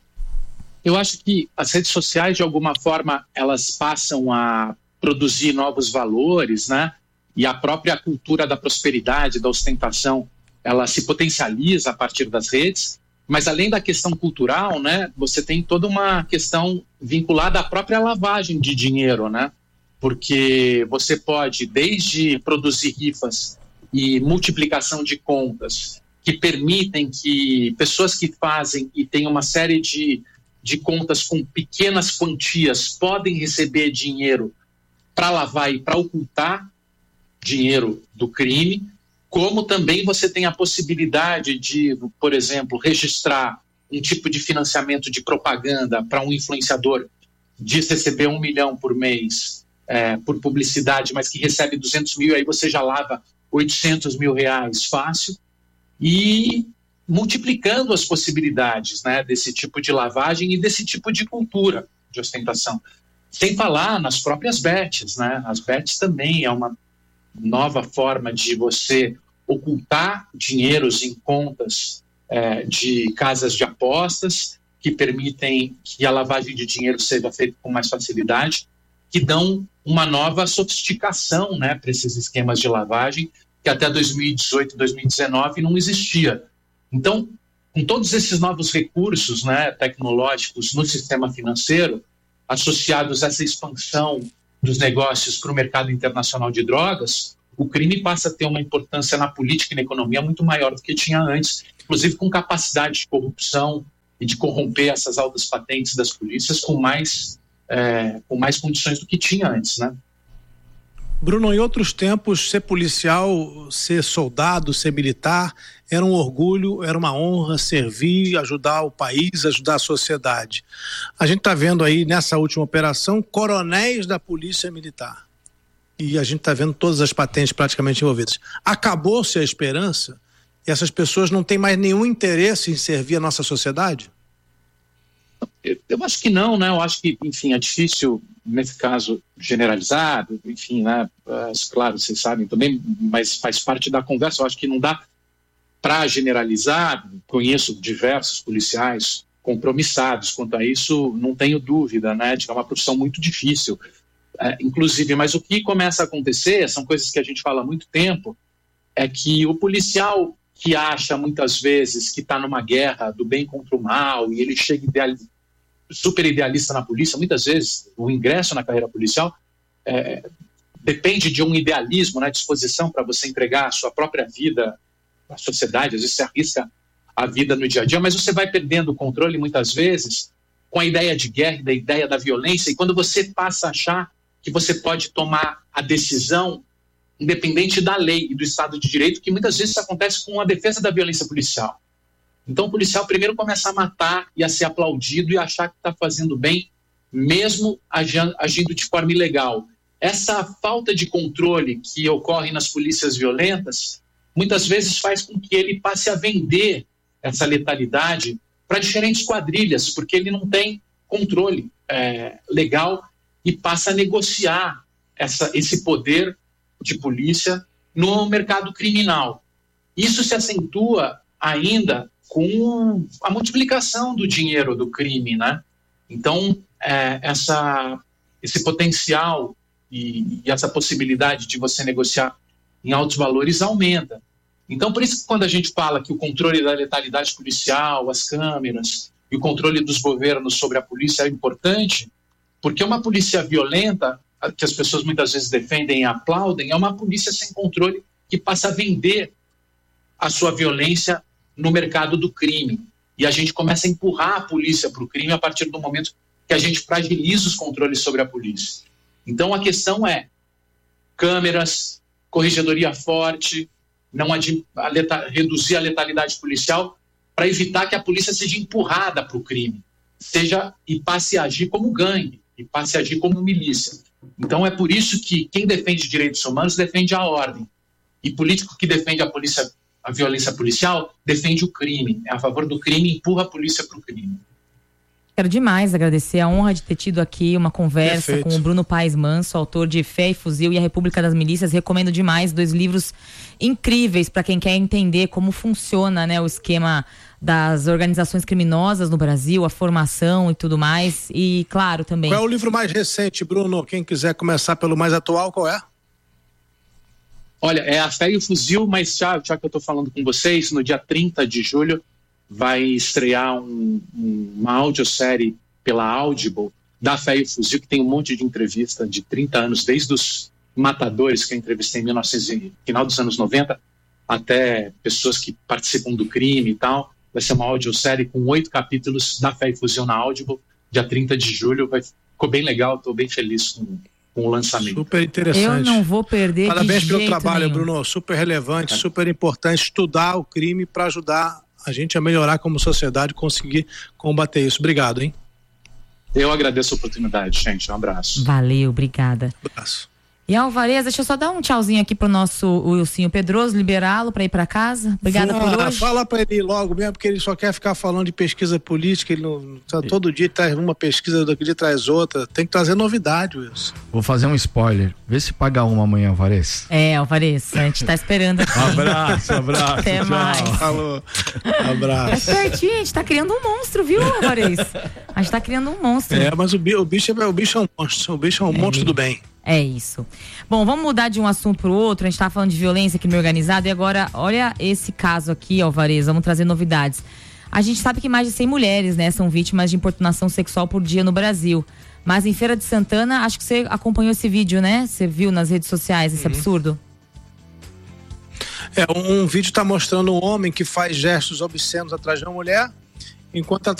Eu acho que as redes sociais, de alguma forma, elas passam a produzir novos valores, né? E a própria cultura da prosperidade, da ostentação, ela se potencializa a partir das redes, mas além da questão cultural, né? Você tem toda uma questão vinculada à própria lavagem de dinheiro, né? Porque você pode, desde produzir rifas e multiplicação de contas que permitem que pessoas que fazem e têm uma série de, de contas com pequenas quantias podem receber dinheiro para lavar e para ocultar dinheiro do crime, como também você tem a possibilidade de, por exemplo, registrar um tipo de financiamento de propaganda para um influenciador, diz receber um milhão por mês é, por publicidade, mas que recebe duzentos mil, aí você já lava oitocentos mil reais fácil. E multiplicando as possibilidades, né, desse tipo de lavagem e desse tipo de cultura de ostentação. Sem falar nas próprias bets, né? As bets também é uma nova forma de você ocultar dinheiros em contas é, de casas de apostas que permitem que a lavagem de dinheiro seja feita com mais facilidade, que dão uma nova sofisticação, né, para esses esquemas de lavagem que até dois mil e dezoito, dois mil e dezenove não existia. Então, com todos esses novos recursos, né, tecnológicos no sistema financeiro, associados a essa expansão dos negócios para o mercado internacional de drogas, o crime passa a ter uma importância na política e na economia muito maior do que tinha antes, inclusive com capacidade de corrupção e de corromper essas altas patentes das polícias com mais, é, com mais condições do que tinha antes, né? Bruno, em outros tempos, ser policial, ser soldado, ser militar, era um orgulho, era uma honra servir, ajudar o país, ajudar a sociedade. A gente está vendo aí, nessa última operação, coronéis da Polícia Militar. E a gente está vendo todas as patentes praticamente envolvidas. Acabou-se a esperança e essas pessoas não têm mais nenhum interesse em servir a nossa sociedade? Eu, eu acho que não, né? Eu acho que, enfim, é difícil, nesse caso, generalizado, enfim, né? É, claro, vocês sabem também, mas faz parte da conversa. Eu acho que não dá para generalizar. Conheço diversos policiais compromissados quanto a isso, não tenho dúvida, né? De que é uma profissão muito difícil, é, inclusive. Mas o que começa a acontecer, são coisas que a gente fala há muito tempo, é que o policial que acha muitas vezes que está numa guerra do bem contra o mal e ele chega idealizado, super idealista na polícia, muitas vezes o ingresso na carreira policial é, depende de um idealismo, né, disposição para você entregar a sua própria vida à sociedade. Às vezes você arrisca a vida no dia a dia, mas você vai perdendo o controle muitas vezes com a ideia de guerra, da ideia da violência, e quando você passa a achar que você pode tomar a decisão independente da lei e do Estado de Direito, que muitas vezes isso acontece com a defesa da violência policial. Então o policial primeiro começa a matar e a ser aplaudido e achar que está fazendo bem, mesmo agindo de forma ilegal. Essa falta de controle que ocorre nas polícias violentas, muitas vezes faz com que ele passe a vender essa letalidade para diferentes quadrilhas, porque ele não tem controle é, legal e passa a negociar essa, esse poder de polícia no mercado criminal. Isso se acentua ainda com a multiplicação do dinheiro do crime, né? Então, é, essa, esse potencial e, e essa possibilidade de você negociar em altos valores aumenta. Então, por isso que quando a gente fala que o controle da letalidade policial, as câmeras e o controle dos governos sobre a polícia é importante, porque uma polícia violenta, que as pessoas muitas vezes defendem e aplaudem, é uma polícia sem controle que passa a vender a sua violência no mercado do crime. E a gente começa a empurrar a polícia para o crime a partir do momento que a gente fragiliza os controles sobre a polícia. Então a questão é câmeras, corregedoria forte, não ad, a leta, reduzir a letalidade policial para evitar que a polícia seja empurrada para o crime, seja e passe a agir como gangue, e passe a agir como milícia. Então é por isso que quem defende direitos humanos defende a ordem, e político que defende a polícia, a violência policial, defende o crime, é a favor do crime e empurra a polícia para o crime. Quero demais agradecer a honra de ter tido aqui uma conversa Perfeito. com o Bruno Paes Manso, autor de Fé e Fuzil e a República das Milícias. Recomendo demais, dois livros incríveis para quem quer entender como funciona, né, o esquema das organizações criminosas no Brasil, a formação e tudo mais. E claro, também... Qual é o livro mais recente, Bruno? Quem quiser começar pelo mais atual, qual é? Olha, é A Fé e o Fuzil, mas já, já que eu estou falando com vocês, no dia trinta de julho vai estrear um, um, uma audiosérie pela Audible da Fé e o Fuzil, que tem um monte de entrevista de trinta anos, desde os matadores que eu entrevistei em mil e novecentos, final dos anos noventa, até pessoas que participam do crime e tal. Vai ser uma audiosérie com oito capítulos da Fé e Fuzil na Audible, dia trinta de julho. Vai, ficou bem legal, estou bem feliz com, com o lançamento. Super interessante. Eu não vou perder. Parabéns pelo trabalho, nenhum. Bruno. Super relevante, é. super importante estudar o crime para ajudar a gente a melhorar como sociedade, conseguir combater isso. Obrigado, hein? Eu agradeço a oportunidade, gente. Um abraço. Valeu, obrigada. Um abraço. E Alvarez, deixa eu só dar um tchauzinho aqui pro nosso Wilsinho Pedroso, liberá-lo para ir para casa. Obrigada Fala, por hoje. Fala pra ele ir logo mesmo, porque ele só quer ficar falando de pesquisa política, ele não, todo dia traz uma pesquisa, daqui dia traz outra, tem que trazer novidade, Wilson. Vou fazer um spoiler, vê se paga uma amanhã, Alvarez. É, Alvarez, a gente tá esperando aqui. Abraço, abraço. Até tchau. mais. Falou. Abraço. É pertinho, a gente tá criando um monstro, viu, Alvarez? A gente tá criando um monstro. É, mas o, bi- o, bicho, é, o bicho é um monstro, o bicho é um É. monstro do bem. É isso. Bom, vamos mudar de um assunto pro outro. A gente tá falando de violência crime organizado e agora, olha esse caso aqui, Alvarez, vamos trazer novidades. A gente sabe que mais de cem mulheres, né, são vítimas de importunação sexual por dia no Brasil. Mas em Feira de Santana, acho que você acompanhou esse vídeo, né? Você viu nas redes sociais esse Uhum. absurdo? É, um, um vídeo está mostrando um homem que faz gestos obscenos atrás de uma mulher, enquanto ela